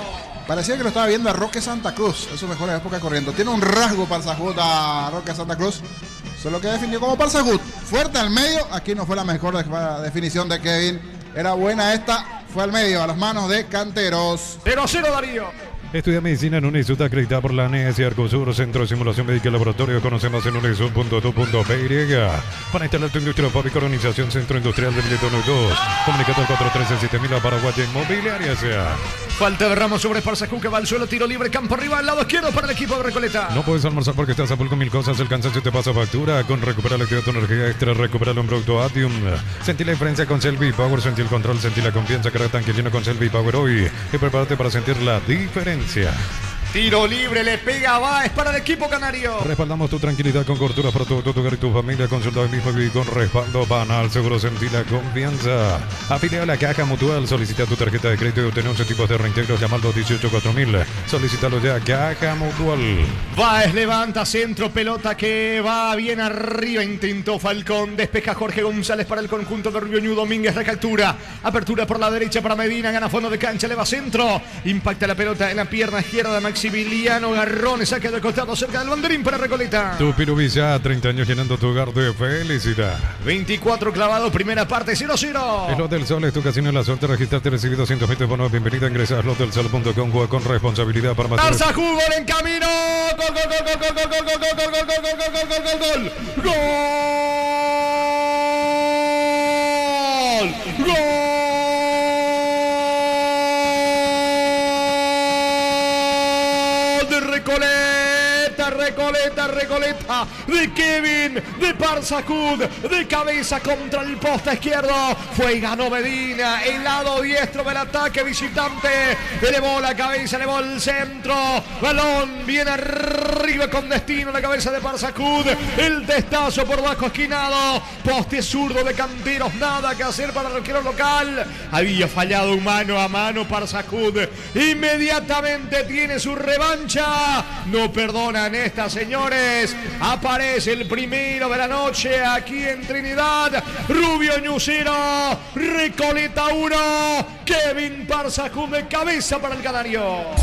Parecía que lo estaba viendo a Roque Santa Cruz en su mejor época corriendo. Tiene un rasgo Parsahut a Roque Santa Cruz. Eso es lo que definió como Parsahut. Fuerte al medio. Aquí no fue la mejor definición de Kevin. Era buena esta. Fue al medio, a las manos de Canteros. 0-0 Darío. Estudia medicina en UNISUT acreditada por la ANES y Arcosur, Centro de Simulación Médica y Laboratorio. Conocemos en unisud.edu.py. Para instalar tu industria fábrica, organización Centro Industrial de Mileto 2. Comunicate al 413-7000 Paraguaya Inmobiliaria sea. Falta de Ramos sobre Parsahut que va al suelo, tiro libre, campo arriba, al lado izquierdo para el equipo de Recoleta. No puedes almorzar porque estás a full con mil cosas, el cansancio te pasa factura. Con Recupera la actividad tu energía extra, recupera un producto Atium. Sentí la diferencia con Selvi Power, sentí el control, sentí la confianza, carga tanque lleno con Selvi Power hoy. Y prepárate para sentir la diferencia. Tiro libre, le pega, va, es para el equipo canario. Respaldamos tu tranquilidad con cobertura para tu hogar y tu familia. Consulta hoy mismo y con respaldo banal. Seguro sentí la confianza. Afiliado a la Caja Mutual. Solicita tu tarjeta de crédito y obtener 11 tipos de reintegros. Llamando 184000. Solicítalo ya, Caja Mutual. Baez levanta, centro, pelota que va bien arriba. Intentó Falcón, despeja Jorge González para el conjunto de Rubio Ñu. Domínguez recaptura. Apertura por la derecha para Medina. Gana fondo de cancha, le va centro. Impacta la pelota en la pierna izquierda de Maximiliano Garrón, saca del costado cerca del banderín para Recoleta. Tu Pirubilla, 30 años llenando tu hogar de felicidad. 24 clavado, primera parte, 0-0. El Hotel Sol es tu casino en la suerte. Registrarte, recibido 220 bonos. Bienvenida, ingresa a hotelsol.com. Juega con responsabilidad para matar. Parsahut, gol en camino. Gol, gol, gol, gol, gol, gol, gol, gol, gol, gol, gol, gol, gol, gol, gol, gol. Gol. Gol. Recoleta de Kevin, de Parsahut, de cabeza contra el poste izquierdo, fue y ganó Medina, el lado diestro del ataque visitante, elevó la cabeza, elevó el centro, balón viene arriba con destino, la cabeza de Parsahut, el testazo por bajo esquinado, poste zurdo de Canteros, nada que hacer para el arquero local, había fallado un mano a mano Parsahut, inmediatamente tiene su revancha, no perdonan esta, señores, aparece el primero de la noche aquí en Trinidad. Rubio Ñu 0, Recoleta 1, Kevin Parsahut de cabeza para el canario.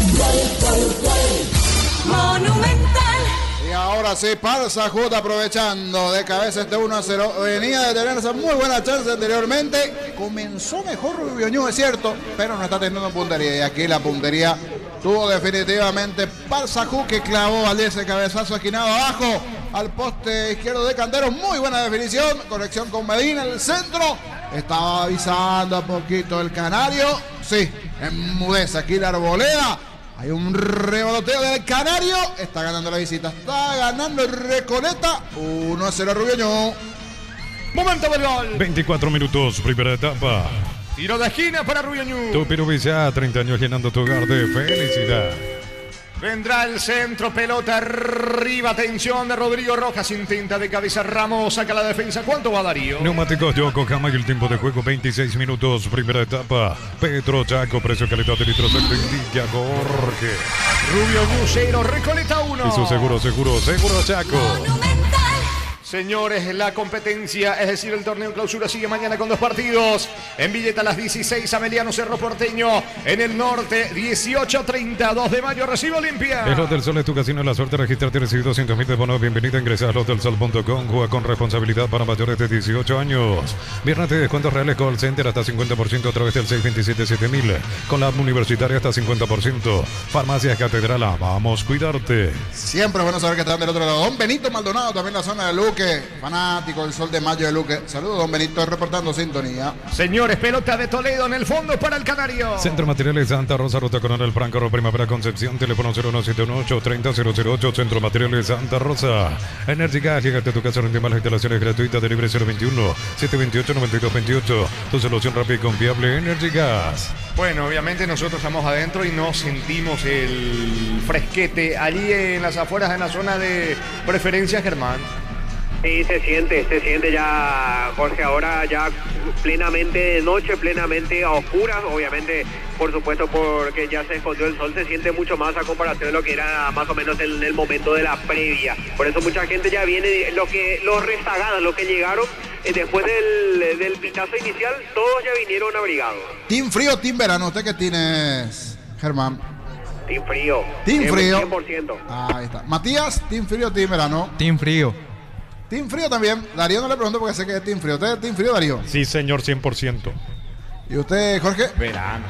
Monumental. Y ahora sí, Parsahut aprovechando de cabeza este 1-0. Venía de tener esa muy buena chance anteriormente. Comenzó mejor Rubio Ñu, es cierto, pero no está teniendo puntería. Y aquí la puntería tuvo definitivamente Parsahut, que clavó al ese cabezazo esquinado abajo al poste izquierdo de Canteros. Muy buena definición, conexión con Medina, el centro. Estaba avisando a poquito el canario. Sí, enmudece aquí la arboleda. Hay un revoloteo del canario. Está ganando la visita. Está ganando el Recoleta. 1-0 Rubio Ñu. Momento del gol. 24 minutos, primera etapa. Tiro de esquina para Rubio Ñu. Tu Pirubilla, 30 años llenando tu hogar de felicidad. Vendrá el centro, pelota arriba, atención de Rodrigo Rojas, intenta de cabeza Ramos, saca la defensa. ¿Cuánto va Darío? Neumáticos Yokohama y el tiempo de juego 26 minutos, primera etapa. Petro Chaco, precio calidad de litros, indica Jorge. Rubio Ñu 0, Recoleta 1. Y su seguro Chaco. Señores, la competencia, es decir, el torneo clausura sigue mañana con 2 partidos. En Villeta a las 16, Ameliano Cerro Porteño. En el norte, 18:30, 2 de mayo, recibe Olimpia. El Hotel Sol es tu casino en la suerte. Registrarte, recibe 200.000 de bonos. Bienvenida, ingresa a hotelsol.com. Juega con responsabilidad para mayores de 18 años. Viernes de descuentos reales Call Center hasta 50% a través del 627-7000. Con la universitaria hasta 50%. Farmacias Catedral, vamos, cuidarte. Siempre es bueno saber que están del otro lado. Don Benito Maldonado, también la zona de Luque. Fanático del Sol de Mayo de Luque. Saludos, don Benito, reportando sintonía. Señores, pelota de Toledo en el fondo para el canario. Centro Materiales Santa Rosa, Ruta Coronel Franco, Primavera Concepción, teléfono 0178-30-008, Centro Materiales Santa Rosa. Energy Gas, llegate a tu casa, rinde más las instalaciones gratuitas, delivery 021-728-9228. Tu solución rápida y confiable, Energy Gas. Bueno, obviamente nosotros estamos adentro y no sentimos el fresquete allí en las afueras, en la zona de preferencia, Germán. Sí, se siente ya, Jorge, ahora ya plenamente de noche, plenamente a oscuras, obviamente, por supuesto, porque ya se escondió el sol, se siente mucho más a comparación de lo que era más o menos en el momento de la previa. Por eso mucha gente ya viene, los rezagados, los que llegaron después del pitazo inicial, todos ya vinieron abrigados. Team frío, team verano, ¿usted qué tienes, Germán? Team Frío. Team Frío. 100%. Ahí está. Matías, Team Frío, Team Verano. Team Frío. Team Frío también. Darío no le pregunto porque sé que es Team Frío. ¿Usted es Team Frío, Darío? Sí, señor, 100%. ¿Y usted, Jorge? Verano.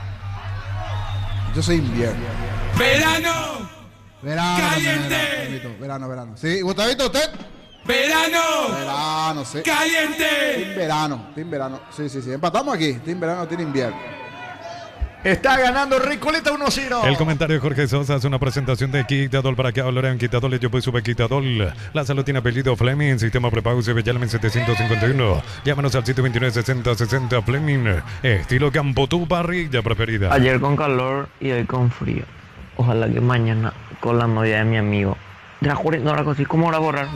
Yo soy invierno. Verano. Verano. Caliente. Verano. Sí, Gustavito, ¿usted? Verano. Verano, sí. Caliente. Team Verano. Sí. Empatamos aquí. Team Verano, Team Invierno. Está ganando Recoleta 1-0. El comentario de Jorge Sosa es una presentación de Quitadol. ¿Para qué hablarán? Quitadol, yo pues sube Quitadol. La salud tiene apellido Fleming. Sistema prepago se Bellalmen 751. Llámanos al 729-6060 Fleming. Estilo campo, tu parrilla preferida. Ayer con calor y hoy con frío. Ojalá que mañana con la novia de mi amigo. De la Juárez, no la cosa, ¿cómo ahora borrar?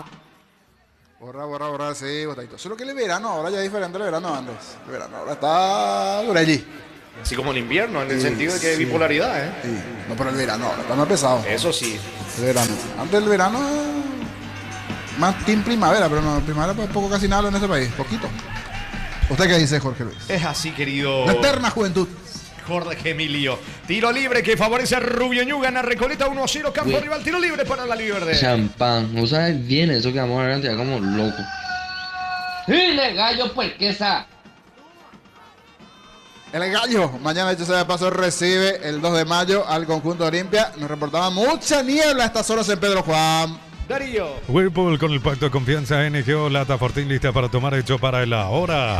Borrar, sí, Botadito. Solo que el verano ahora ya es diferente al verano antes. El verano ahora está por allí. Así como el invierno, en el sentido de que hay bipolaridad, ¿eh? Sí. No, pero el verano ahora está más pesado. Eso sí. El verano. Antes del verano, más team primavera, pero no, primavera pues poco casi nada en este país, poquito. ¿Usted qué dice, Jorge Luis? Es así, querido. La eterna juventud. Jorge Emilio. Tiro libre que favorece a Rubio Ñu. Gana Recoleta 1-0. Campo rival. Tiro libre para la Libre. Champán. ¿No sabes bien eso que vamos a ver? Como loco. ¡Dile, gallo, pues, que esa! El Gallo, mañana hecho sea de paso, recibe el 2 de mayo al conjunto Olimpia. Nos reportaba mucha niebla a estas horas en Pedro Juan. Darío. Whirlpool con el pacto de confianza NGO. Lata Fortín lista para tomar hecho para el ahora.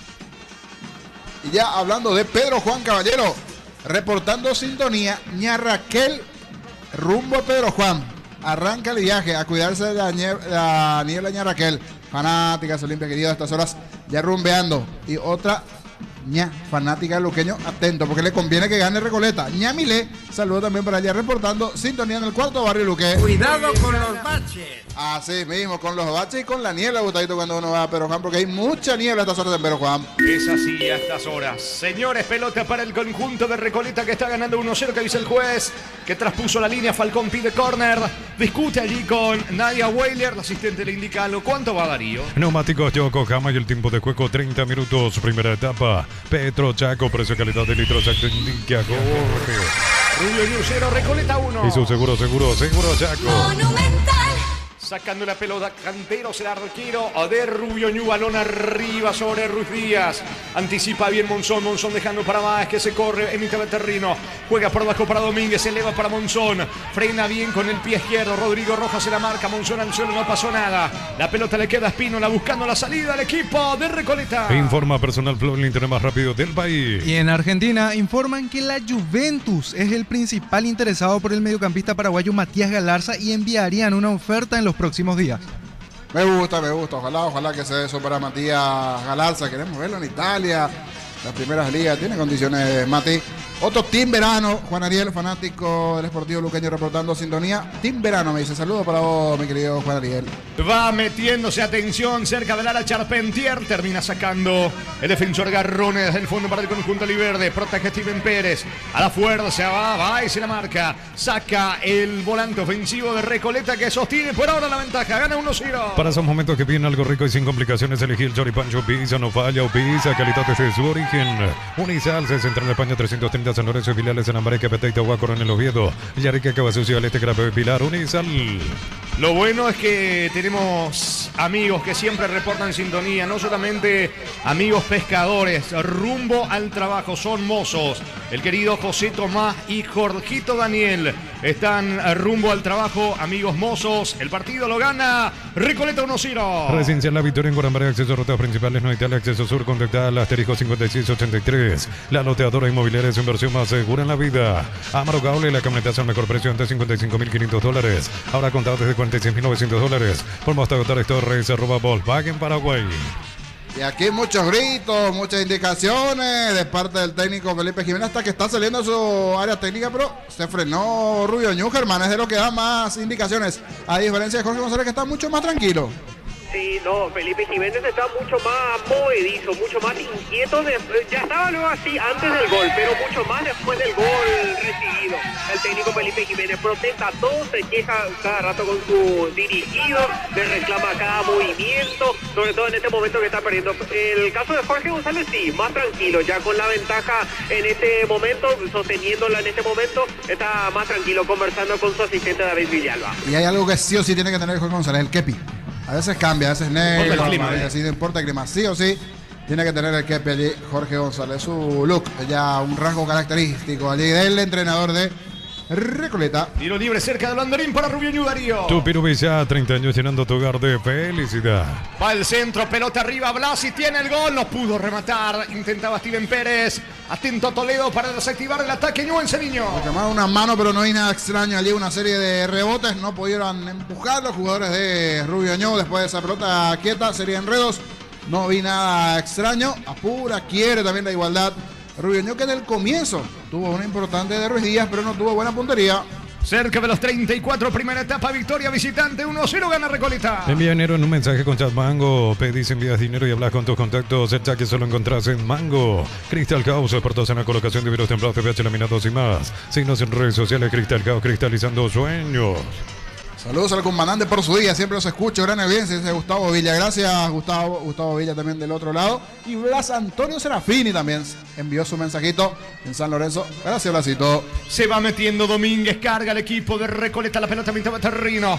Y ya hablando de Pedro Juan Caballero, reportando sintonía, ña Raquel rumbo a Pedro Juan. Arranca el viaje a cuidarse de la niebla, ña Raquel. Fanáticas Olimpia querido a estas horas ya rumbeando. Y otra ña fanática del luqueño, atento porque le conviene que gane Recoleta. Ña Milé, saludo también para allá reportando sintonía en el cuarto barrio Luque. Cuidado con los baches. Así mismo, con los baches y con la niebla, Gustadito, cuando uno va a Pedro Juan, porque hay mucha niebla a estas horas en Pedro Juan. Es así a estas horas. Señores, pelota para el conjunto de Recoleta que está ganando 1-0, que dice el juez, que traspuso la línea. Falcón pide córner. Discute allí con Nadia Weiler. El asistente le indica algo. ¿Cuánto va Darío? Neumáticos Yokohama y el tiempo de juego 30 minutos. Primera etapa. Petro Chaco, precio calidad de litros. Indica Jorge. Rubio Ñu 0, Recoleta 1. Y su seguro Chaco. Monumental. Sacando la pelota, Cantero será arquero de Rubio Ñu, balón arriba sobre Ruiz Díaz. Anticipa bien Monzón dejando para más, que se corre en mitad del terreno. Juega por abajo para Domínguez, se eleva para Monzón. Frena bien con el pie izquierdo, Rodrigo Rojas se la marca, Monzón al suelo, no pasó nada. La pelota le queda a Espínola buscando la salida al equipo de Recoleta. Informa Personal Flow, el internet más rápido del país. Y en Argentina informan que la Juventus es el principal interesado por el mediocampista paraguayo Matías Galarza y enviarían una oferta en los próximos días. Me gusta. Ojalá que se dé eso para Matías Galarza. Queremos verlo en Italia, las primeras ligas. Tiene condiciones, Mati. Otro Team Verano, Juan Ariel, fanático del Sportivo Luqueño, reportando sintonía. Team Verano me dice, saludos para vos, mi querido Juan Ariel. Va metiéndose, atención, cerca del área Charpentier. Termina sacando el defensor Garrones desde el fondo para el conjunto Liverde. Protege Steven Pérez. A la fuerza, va y se la marca. Saca el volante ofensivo de Recoleta que sostiene por ahora la ventaja. Gana 1-0. Para esos momentos que piden algo rico y sin complicaciones, elegí el Choripancho Pizza, no falla o pizza, calidad desde su origen. Unisal, Central España 330, San Lorenzo, filiales en Ambareque, Peteita, Huacorón, en el Oviedo, Yarica, Cabasucio, al este, Crape, Pilar, Unisal. Lo bueno es que tenemos amigos que siempre reportan sintonía, no solamente amigos pescadores, rumbo al trabajo, son mozos. El querido José Tomás y Jorgito Daniel están rumbo al trabajo, amigos mozos. El partido lo gana Recoleta 1-0. Residencial La Victoria en Guarambaré, acceso a rutas principales, no Italia, acceso sur, contactada al asterisco 5683. La loteadora inmobiliaria es su inversión más segura en la vida. Amaro Gaule, la camioneta al mejor precio antes $55.500. Ahora contado desde $46.900. Por hasta agotar Torres, @Volkswagen Paraguay. Y aquí muchos gritos, muchas indicaciones de parte del técnico Felipe Jiménez, hasta que está saliendo a su área técnica, pero se frenó Rubio Ñu. Germán es de lo que da más indicaciones, a diferencia de Jorge González, que está mucho más tranquilo. Sí, no, Felipe Jiménez está mucho más movedizo, mucho más inquieto. Ya estaba luego así antes del gol, pero mucho más después del gol recibido. El técnico Felipe Jiménez protesta todo, se queja cada rato con su dirigido, le reclama cada movimiento, sobre todo en este momento que está perdiendo. El caso de Jorge González, sí, más tranquilo, ya con la ventaja en este momento, sosteniéndola en este momento, está más tranquilo conversando con su asistente David Villalba. Y hay algo que sí o sí tiene que tener Jorge González, el kepi. A veces cambia, a veces negro, así no importa el clima, sí o sí tiene que tener el kepi allí Jorge González. Su look, ya un rasgo característico allí del entrenador de Recoleta. Tiro libre cerca del banderín para Rubio Ñu, Darío. Tu Pirubilla, 30 años llenando tu hogar de felicidad. Va el centro, pelota arriba, Blasi tiene el gol, no pudo rematar, intentaba Steven Pérez. Atento Toledo para desactivar el ataque Ñuense, niño. Llamaron una mano, pero no hay nada extraño allí, una serie de rebotes, no pudieron empujar los jugadores de Rubio Ñu después de esa pelota quieta, serie de enredos. No vi nada extraño, apura, quiere también la igualdad. Rubio Ñu, que en el comienzo tuvo una importante de Ruiz Díaz, pero no tuvo buena puntería. Cerca de los 34, primera etapa, victoria visitante, 1-0 gana Recoleta. Envía dinero en un mensaje con Chat Mango. Pedís, envías dinero y hablas con tus contactos. El chat que solo encontrás en Mango. Crystal House, expertos en la colocación de virus templados, pH laminados y más. Síguenos en redes sociales, Crystal House, cristalizando sueños. Saludos al comandante por su día, siempre los escucho, gran audiencia, dice Gustavo Villa. Gracias, Gustavo Villa también del otro lado. Y Blas Antonio Serafini también envió su mensajito en San Lorenzo. Gracias, Blasito. Se va metiendo Domínguez, carga el equipo de Recoleta, la pelota mitad de terreno.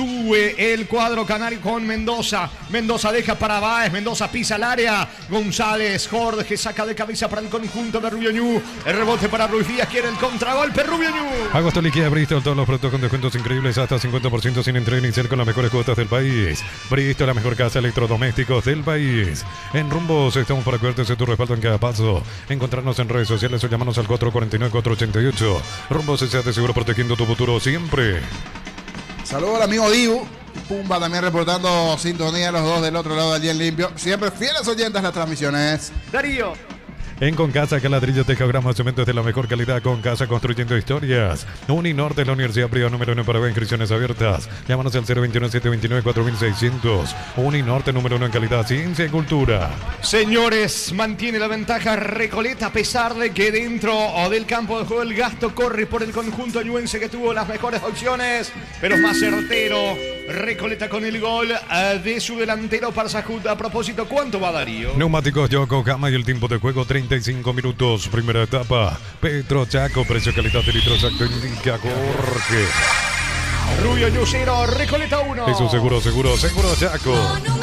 Sube el cuadro canario con Mendoza. Mendoza deja para Báez, Mendoza pisa el área. González, Jorge saca de cabeza para el conjunto de Rubio Ñu. El rebote para Ruiz Díaz, quiere el contragolpe, Rubio Ñu. Agosto liquida Bristol, todos los productos con descuentos increíbles hasta 50% sin entrega inicial con las mejores cuotas del país. Bristol, la mejor casa de electrodomésticos del país. En Rumbos estamos para cuidarte de tu respaldo en cada paso. Encontrarnos en redes sociales o llamarnos al 449-488. Rumbos se hace seguro protegiendo tu futuro siempre. Saludos al amigo Dibu. Pumba también reportando sintonía, los dos del otro lado allí en limpio. Siempre fieles oyentes a las transmisiones. Darío. En Concasa, que ladrillo, tejagrama, cemento es de la mejor calidad. Concasa, construyendo historias. Uninorte, la Universidad Privada número 1 para inscripciones abiertas. Llámanos al 021-729-4600. Uninorte, número 1 en calidad, ciencia y cultura. Señores, mantiene la ventaja Recoleta a pesar de que dentro del campo de juego el gasto corre por el conjunto ñuense que tuvo las mejores opciones, pero más certero. Recoleta con el gol de su delantero Parsajut. A propósito, ¿cuánto va Darío? Neumáticos Yokohama y el tiempo de juego 35 minutos. Primera etapa. Petro Chaco, precio calidad de litro exacto indica Jorge. Rubio Ñu 0, Recoleta 1. Eso seguro Chaco.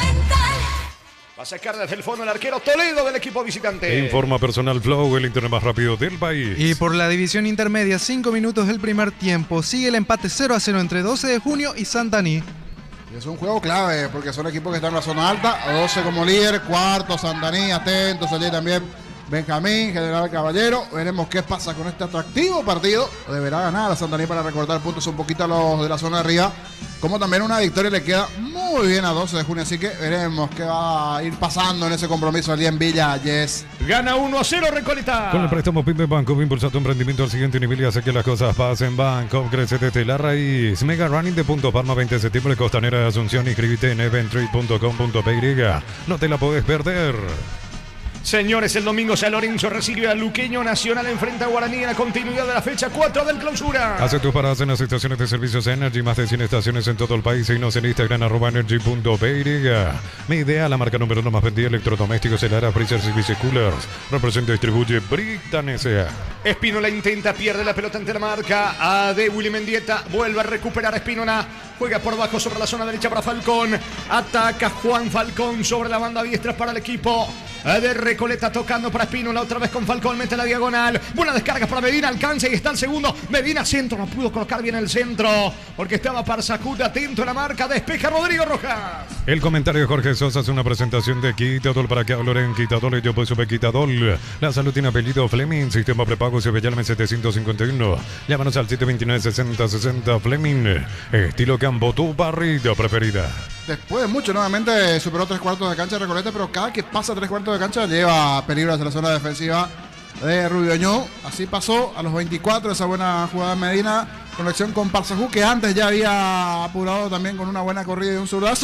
Va a sacar desde el fondo el arquero Toledo del equipo visitante. Informa Personal Flow, el internet más rápido del país. Y por la división intermedia, 5 minutos del primer tiempo. Sigue el empate 0-0 entre 12 de junio y Santaní. Es un juego clave porque son equipos que están en la zona alta. 12 como líder, cuarto Santaní, atentos allí también Benjamín, General Caballero. Veremos qué pasa con este atractivo partido. Deberá ganar a Santaní para recortar puntos un poquito a los de la zona de arriba. Como también una victoria le queda muy bien a 12 de junio. Así que veremos qué va a ir pasando en ese compromiso allí en Villa Yes. Gana 1-0 Recoleta. Con el préstamo PYME Banco, impulsa tu emprendimiento al siguiente nivel y hace que las cosas pasen. Banco crece desde la raíz. Mega Running de Punto Palma, 20 de septiembre, Costanera de Asunción. Inscríbete en eventtrade.com.py. No te la podés perder. Señores, el domingo San Lorenzo recibe al Luqueño Nacional, enfrenta a Guaraní en la continuidad de la fecha 4 del clausura. Hace tus paradas en las estaciones de servicios Energy, más de 100 estaciones en todo el país. Síguenos en Instagram @energy.py. Mi idea, la marca número 1 más vendida electrodomésticos, el Ara Freezer Service Coolers. Representa y distribuye Britan S.A. Espínola intenta, pierde la pelota ante la marca de Willy Mendieta. Vuelve a recuperar Espínola. Juega por bajo sobre la zona derecha para Falcón. Ataca Juan Falcón sobre la banda diestra para el equipo de Recoleta, tocando para Espínola, otra vez con Falcón, mete la diagonal, buena descarga para Medina, alcanza y está el segundo, Medina centro, no pudo colocar bien el centro, porque estaba Parsajut atento a la marca, despeja Rodrigo Rojas. El comentario de Jorge Sosa es una presentación de Quitadol, para que hablar en Quitadol, yo pues supe Quitadol. La salud tiene apellido Fleming, sistema prepago Sebellalme 751, llámanos al 729-6060 Fleming, estilo campo, tu barrida preferida. Después de mucho, nuevamente superó 3/4 de cancha de Recoleta, pero cada que pasa 3/4 de cancha lleva peligro hacia la zona defensiva de Rubio Ñu. Así pasó a los 24, esa buena jugada de Medina, conexión con Parsajut, que antes ya había apurado también con una buena corrida y un zurdazo.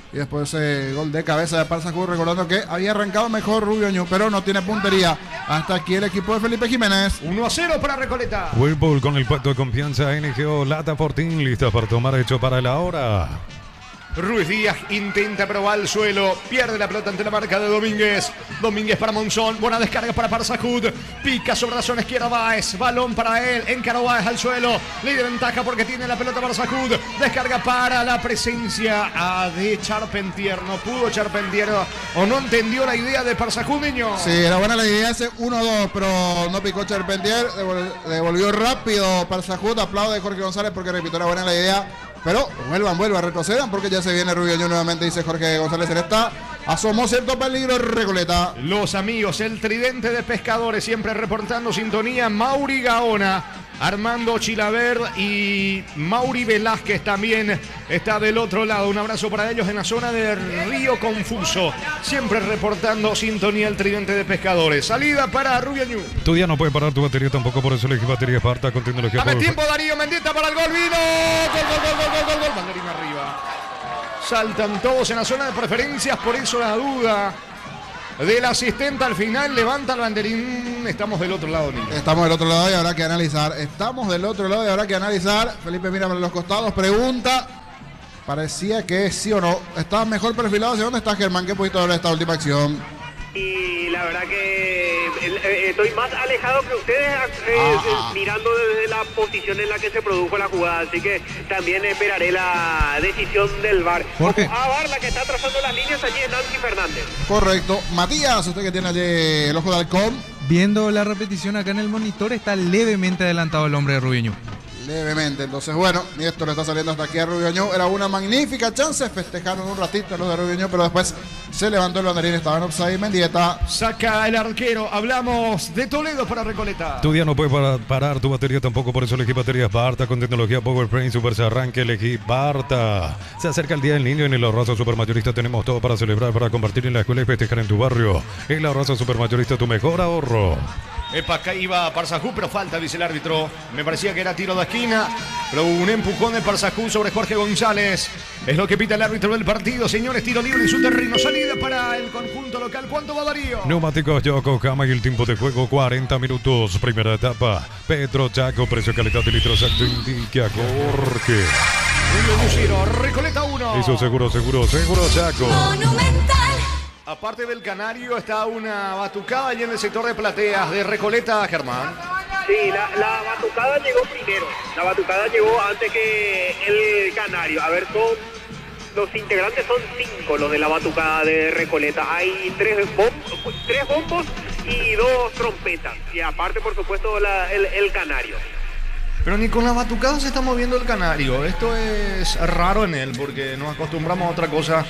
Y después gol de cabeza de Parsahud, recordando que había arrancado mejor Rubio Ñu, pero no tiene puntería. Hasta aquí el equipo de Felipe Jiménez. 1-0 para Recoleta. Whirlpool con el pacto de confianza NGO Lata Fortín, lista para tomar hecho para la hora. Ruiz Díaz intenta probar el suelo, pierde la pelota ante la marca de Domínguez. Domínguez para Monzón, buena descarga para Parsahud, pica sobre la zona izquierda Báez, balón para él, encaró Báez al suelo, le dio ventaja porque tiene la pelota Parsahud, descarga para la presencia de Charpentier. No pudo Charpentier o no entendió la idea de Parsahud, niño. Sí, era buena la idea, ese 1-2, pero no picó Charpentier, devolvió rápido Parsahud, aplaude Jorge González porque repito, era buena la idea. Pero vuelvan, retrocedan porque ya se viene Rubio Ñu nuevamente, dice Jorge González. Se le está, asomó cierto peligro Recoleta. Los amigos, el tridente de pescadores, siempre reportando sintonía. Mauri Gaona, Armando Chilaver y Mauri Velázquez también está del otro lado. Un abrazo para ellos en la zona de Río Confuso. Siempre reportando sintonía el tridente de pescadores. Salida para Rubio Ñu. Tu día no puede parar tu batería tampoco, por eso elegí batería Esparta con tecnología. Dame tiempo, Darío Mendieta para el gol. Vino. Gol. Banderín arriba. Saltan todos en la zona de preferencias, por eso la duda del asistente al final. Levanta el banderín. Estamos del otro lado, niño. Estamos del otro lado y habrá que analizar. Felipe mira para los costados, pregunta. Parecía que sí o no. Estaba mejor perfilado. ¿Hacia dónde está Germán? ¿Qué pudiste ver esta última acción? Y la verdad que estoy más alejado que ustedes mirando desde la posición en la que se produjo la jugada, así que también esperaré la decisión del VAR. Jorge. VAR, la que está trazando las líneas allí es Nancy Fernández. Correcto. Matías, usted que tiene allí el ojo de halcón. Viendo la repetición acá en el monitor, está levemente adelantado el hombre de Rubio Ñu. Levemente, entonces bueno, y esto le está saliendo hasta aquí a Rubio Ñu. Era una magnífica chance, festejaron un ratito los de Rubio Ñu, pero después se levantó el banderín, estaba en offside. Mendieta saca el arquero. Hablamos de Toledo para Recoleta. Tu día no puede parar tu batería tampoco, por eso elegí baterías Barta con tecnología PowerPrint Super se arranque, elegí Barta. Se acerca el Día del Niño en el Ahorrazo Supermayorista, tenemos todo para celebrar, para compartir en la escuela y festejar en tu barrio. El Ahorrazo Supermayorista, tu mejor ahorro. Acá iba Parsahud, pero falta, dice el árbitro. Me parecía que era tiro de esquina, pero hubo un empujón de Parsahud sobre Jorge González. Es lo que pita el árbitro del partido. Señores, tiro libre en su terreno. Salida para el conjunto local. ¿Cuánto va Darío? Neumáticos Yokohama y el tiempo de juego 40 minutos. Primera etapa. Petro Chaco, precio calidad de litro exacto indica Jorge. Recoleta 1. Eso seguro Chaco. Monumental. Aparte del Canario está una batucada allí en el sector de plateas de Recoleta, Germán. Sí, la batucada llegó primero. La batucada llegó antes que el Canario. A ver, los integrantes son 5 los de la batucada de Recoleta. Hay 3 bombos y 2 trompetas. Y aparte, por supuesto, el Canario. Pero ni con la batucada se está moviendo el Canario. Esto es raro en él porque nos acostumbramos a otra cosa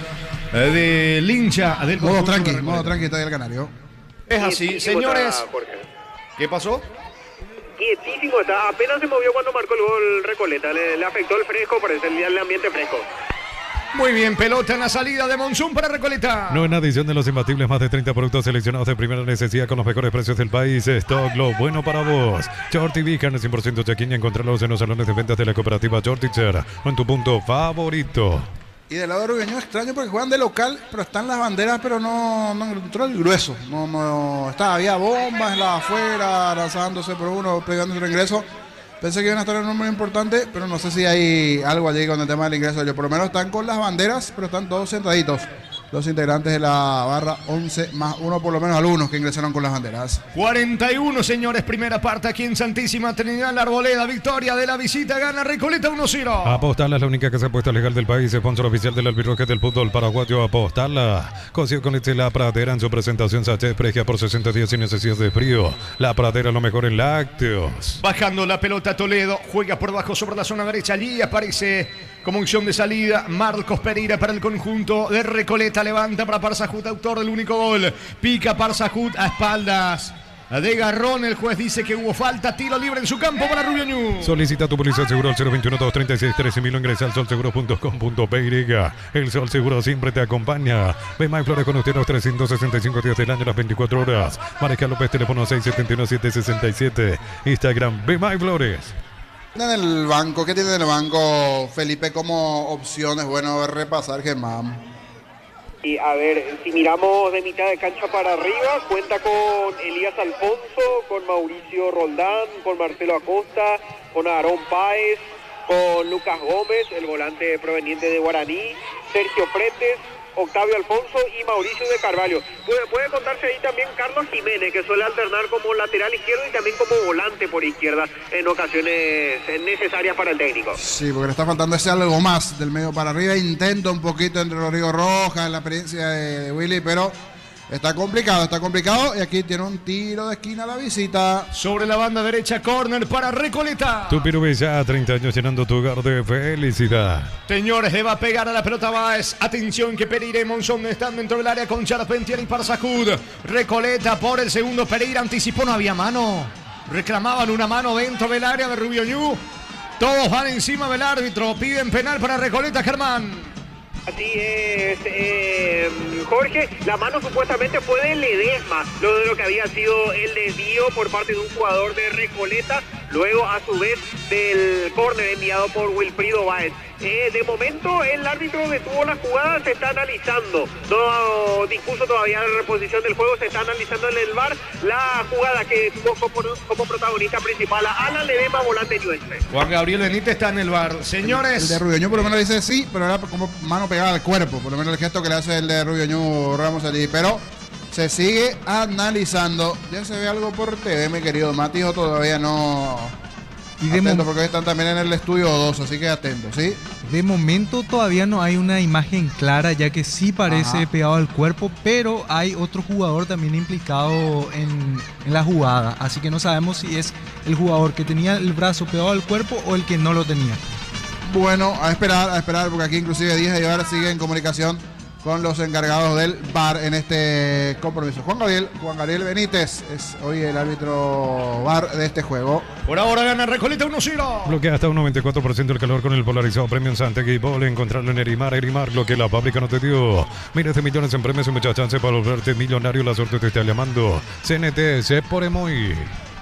del hincha del modo tranqui está ahí el Canario. Es así, señores. ¿Qué pasó? Quietísimo está. Apenas se movió cuando marcó el gol Recoleta. Le afectó el fresco, parece el ambiente fresco. Muy bien, pelota en la salida de Monzón para Recoleta. Nueva edición de los imbatibles, más de 30 productos seleccionados de primera necesidad con los mejores precios del país. Stock, lo bueno para vos. Shorty Big, carne 100% check-in, encontrarlos en los salones de ventas de la cooperativa Shortitzer o en tu punto favorito. Y del lado de Rubio Ñu extraño porque juegan de local, pero están las banderas, pero no encontró el grueso. Había bombas afuera, lanzándose por uno, pegando su ingreso. Pensé que iban a estar en un número importante, pero no sé si hay algo allí con el tema del ingreso. Por lo menos están con las banderas, pero están todos sentaditos. Los integrantes de la barra 11 más uno, por lo menos algunos que ingresaron con las banderas. 41, señores, primera parte aquí en Santísima Trinidad, La Arboleda. Victoria de la visita, gana Recoleta 1-0. Apostala es la única que se apuesta legal del país, sponsor oficial del albirroque del fútbol paraguayo. Apostala. Consigo con La Pradera en su presentación sachet pregia por 60 días sin necesidad de frío. La Pradera, lo mejor en lácteos. Bajando la pelota Toledo, juega por bajo sobre la zona derecha. Allí aparece como opción de salida Marcos Pereira para el conjunto de Recoleta. Levanta para Parsahud, autor del único gol. Pica Parsahud a espaldas de Garrón. El juez dice que hubo falta. Tiro libre en su campo para Rubio Ñu. Solicita tu póliza de seguro al 021-236-13.000. Ingresa al solseguro.com.py. El Sol Seguro siempre te acompaña. Ve My Flores con usted los 365 días del año, las 24 horas. Mareja López, teléfono 671-767. Instagram, Ve My Flores. En el banco, ¿qué tiene en el banco Felipe como opciones? Bueno, repasar, Germán. Y a ver, si miramos de mitad de cancha para arriba, cuenta con Elías Alfonso, con Mauricio Roldán, con Marcelo Acosta, con Aarón Páez, con Lucas Gómez, el volante proveniente de Guaraní, Sergio Fretes, Octavio Alfonso y Mauricio de Carvalho. Puede contarse ahí también Carlos Jiménez, que suele alternar como lateral izquierdo y también como volante por izquierda en ocasiones necesarias para el técnico. Sí, porque le está faltando ese algo más del medio para arriba. Intenta un poquito entre Rodrigo Rojas, la experiencia de Willy, pero está complicado. Y aquí tiene un tiro de esquina a la visita. Sobre la banda derecha, córner para Recoleta. Tupirubi ya 30 años llenando tu hogar de felicidad. Señores, le va a pegar a la pelota Báez. Atención que Pereira y Monzón están dentro del área con Charpentier y Parsajud. Recoleta por el segundo. Pereira anticipó, no había mano. Reclamaban una mano dentro del área de Rubio Ñu. Todos van encima del árbitro. Piden penal para Recoleta, Germán. Así es, Jorge, la mano supuestamente fue de Ledesma, luego de lo que había sido el desvío por parte de un jugador de Recoleta, luego a su vez del córner enviado por Wilfrido Báez. De momento el árbitro detuvo la jugada, se está analizando, no dispuso todavía la reposición del juego, se está analizando en el VAR la jugada que tuvo como protagonista principal a Alan Ledesma, volante ñuense. Juan Gabriel Benítez está en el VAR. Señores, el de Rubio Ñu por lo menos dice sí, pero era como mano pegada al cuerpo, por lo menos el gesto que le hace el de Rubio Ñu Ramos allí, pero se sigue analizando. Ya se ve algo por TV, mi querido Mati, o todavía no. Y atento porque están también en el estudio 2, así que atento, ¿sí? De momento todavía no hay una imagen clara, ya que sí parece pegado al cuerpo, pero hay otro jugador también implicado en la jugada, así que no sabemos si es el jugador que tenía el brazo pegado al cuerpo o el que no lo tenía. Bueno, a esperar, porque aquí inclusive Díaz de Ibar sigue en comunicación con los encargados del VAR en este compromiso. Juan Gabriel Benítez es hoy el árbitro VAR de este juego. Por ahora gana Recoleta 1-0. Bloquea hasta un 94% el calor con el polarizado Premium Santegui Ball. Encontrarlo en Erimar, lo que la fábrica no te dio. Miles de millones en premios y muchas chances para volverte millonario. La suerte te está llamando. CNT, se por Emoy.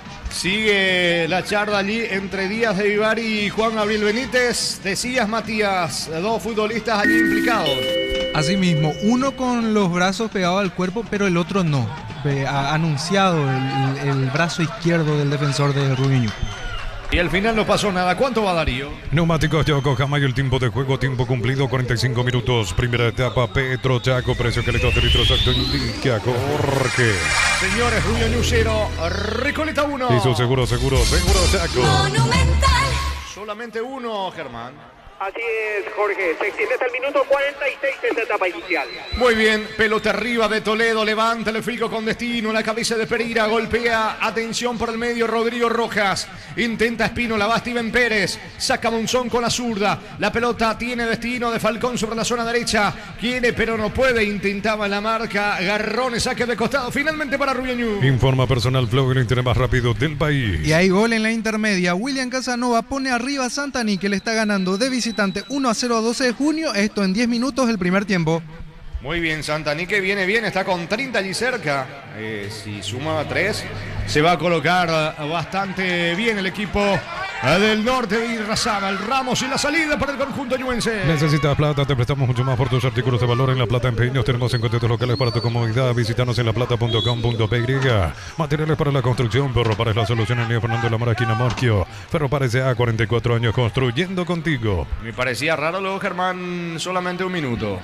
Sigue la charla allí entre Díaz de Vivar y Juan Gabriel Benítez. Decías, Matías, dos futbolistas allí implicados. Asimismo, uno con los brazos pegados al cuerpo, pero el otro no. Ha anunciado el brazo izquierdo del defensor de Rubio Ñu. Y al final no pasó nada. ¿Cuánto va Darío? Neumáticos Yokohama y el tiempo de juego, tiempo cumplido, 45 minutos. Primera etapa, Petro Chaco, precio que le da litro exacto indica Jorge. Señores, Rubio Ñu 0, Recoleta 1. Y su seguro Chaco. Monumental. Solamente uno, Germán. Así es, Jorge, se extiende hasta el minuto 46 de esta etapa inicial. Muy bien, pelota arriba de Toledo, levanta el fico con destino, la cabeza de Pereira, golpea, atención por el medio, Rodrigo Rojas, intenta Espino, la va Steven Pérez, saca Monzón con la zurda, la pelota tiene destino de Falcón sobre la zona derecha, quiere pero no puede, intentaba la marca, Garrones, saque de costado, finalmente para Rubio Ñu. Informa Personal Flow, el internet más rápido del país. Y hay gol en la intermedia, William Casanova pone arriba a Santaní, que le está ganando de visitante 1-0 a 12 de junio, esto en 10 minutos el primer tiempo. Muy bien, Santaní que viene bien, está con 30 allí cerca. Si suma 3, se va a colocar bastante bien el equipo del norte de Irrazábal. Ramos y la salida para el conjunto ñuense. Necesitas plata, te prestamos mucho más por tus artículos de valor en La Plata Empeños. Tenemos encuentros locales para tu comodidad. Visítanos en laplata.com.py. Materiales para la construcción, Ferropares, la solución en Leo Fernando La Maraquina Morquio. Ferropares ya 44 años construyendo contigo. Me parecía raro luego, Germán, solamente un minuto.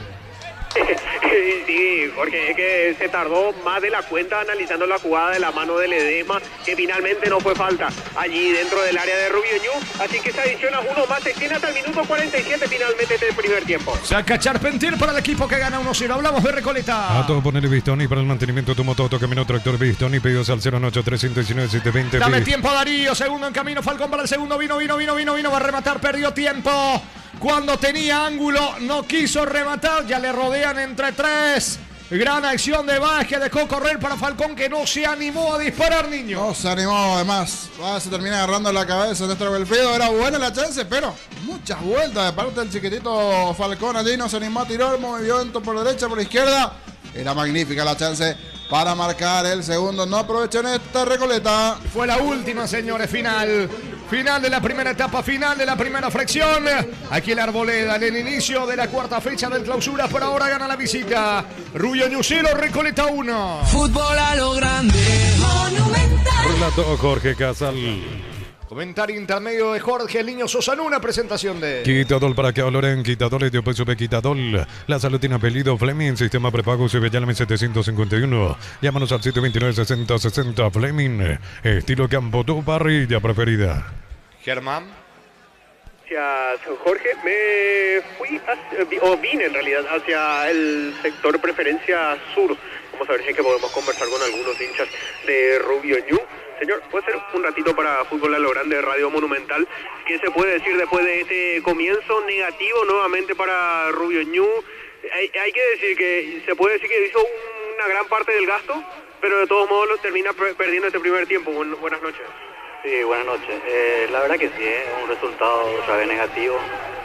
Sí, Jorge, es que se tardó más de la cuenta analizando la jugada de la mano de Ledesma, que finalmente no fue falta allí dentro del área de Rubio Ñu, así que se adiciona uno más, se extiende hasta el minuto 47 finalmente del primer tiempo. Saca Charpentier para el equipo que gana 1-0, hablamos de Recoleta. A todo poner Bistoni para el mantenimiento de tu moto, camino tractor Bistoni, pedidos al 09319-720. Dame tiempo a Darío, segundo en camino, Falcón para el segundo, vino, va a rematar, perdió tiempo. Cuando tenía ángulo, no quiso rematar, ya le rodean entre tres. Gran acción de Báez que dejó correr para Falcón, que no se animó a disparar, niño. No se animó, además. Se termina agarrando la cabeza de nuestro Belfrido. Era buena la chance, pero muchas vueltas de parte del chiquitito Falcón allí. No se animó a tirar, movimiento por derecha, por izquierda. Era magnífica la chance para marcar el segundo. No aprovechó en esta Recoleta. Fue la última, señores, final Final de la primera etapa, final de la primera fracción. Aquí el Arboleda, en el inicio de la cuarta fecha del clausura. Por ahora gana la visita. Rubio Ñu 0, Recoleta 1. Fútbol a lo grande. Monumental. Relató Jorge Casal. Comentario intermedio de Jorge El Niño Sosa, una presentación de... Quitadol para que Loren, Quitadol y después sube Quitadol. La salud tiene apellido Fleming, sistema prepago Llame 751. Llámanos al 729-6060 Fleming. Estilo campo, tu parrilla preferida. Germán. Gracias, Jorge. Me fui, vine en realidad hacia el sector preferencia sur. Vamos a ver si es que podemos conversar con algunos hinchas de Rubio Ñu. Señor, puede ser un ratito para Fútbol a lo Grande de Radio Monumental. ¿Qué se puede decir después de este comienzo negativo nuevamente para Rubio Ñu? Hay que decir que se puede decir que hizo una gran parte del gasto, pero de todos modos lo termina perdiendo este primer tiempo. Buenas noches. Sí, buenas noches. La verdad que sí, es un resultado otra vez negativo.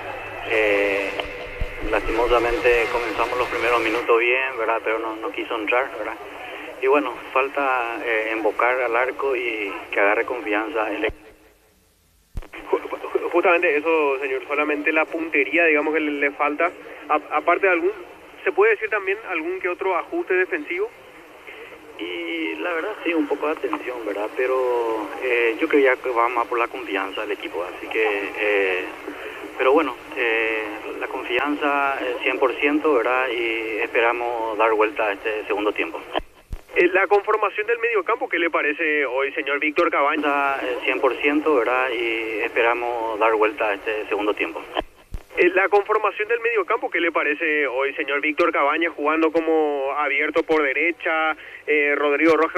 Lastimosamente comenzamos los primeros minutos bien, ¿verdad? Pero no quiso entrar, ¿verdad? Y bueno, falta embocar al arco y que agarre confianza el equipo. Justamente eso, señor, solamente la puntería, digamos que le falta. Aparte de algún, ¿se puede decir también algún que otro ajuste defensivo? Y la verdad sí, un poco de atención, ¿verdad? Pero yo creía que va más por la confianza del equipo, así que... pero bueno, la confianza 100%, ¿verdad? Y esperamos dar vuelta a este segundo tiempo. La conformación del mediocampo, ¿qué le parece hoy, señor Víctor Cabañas? 100%, ¿verdad? Y esperamos dar vuelta a este segundo tiempo. La conformación del mediocampo, ¿qué le parece hoy, señor Víctor Cabañas, jugando como abierto por derecha, Rodrigo Rojas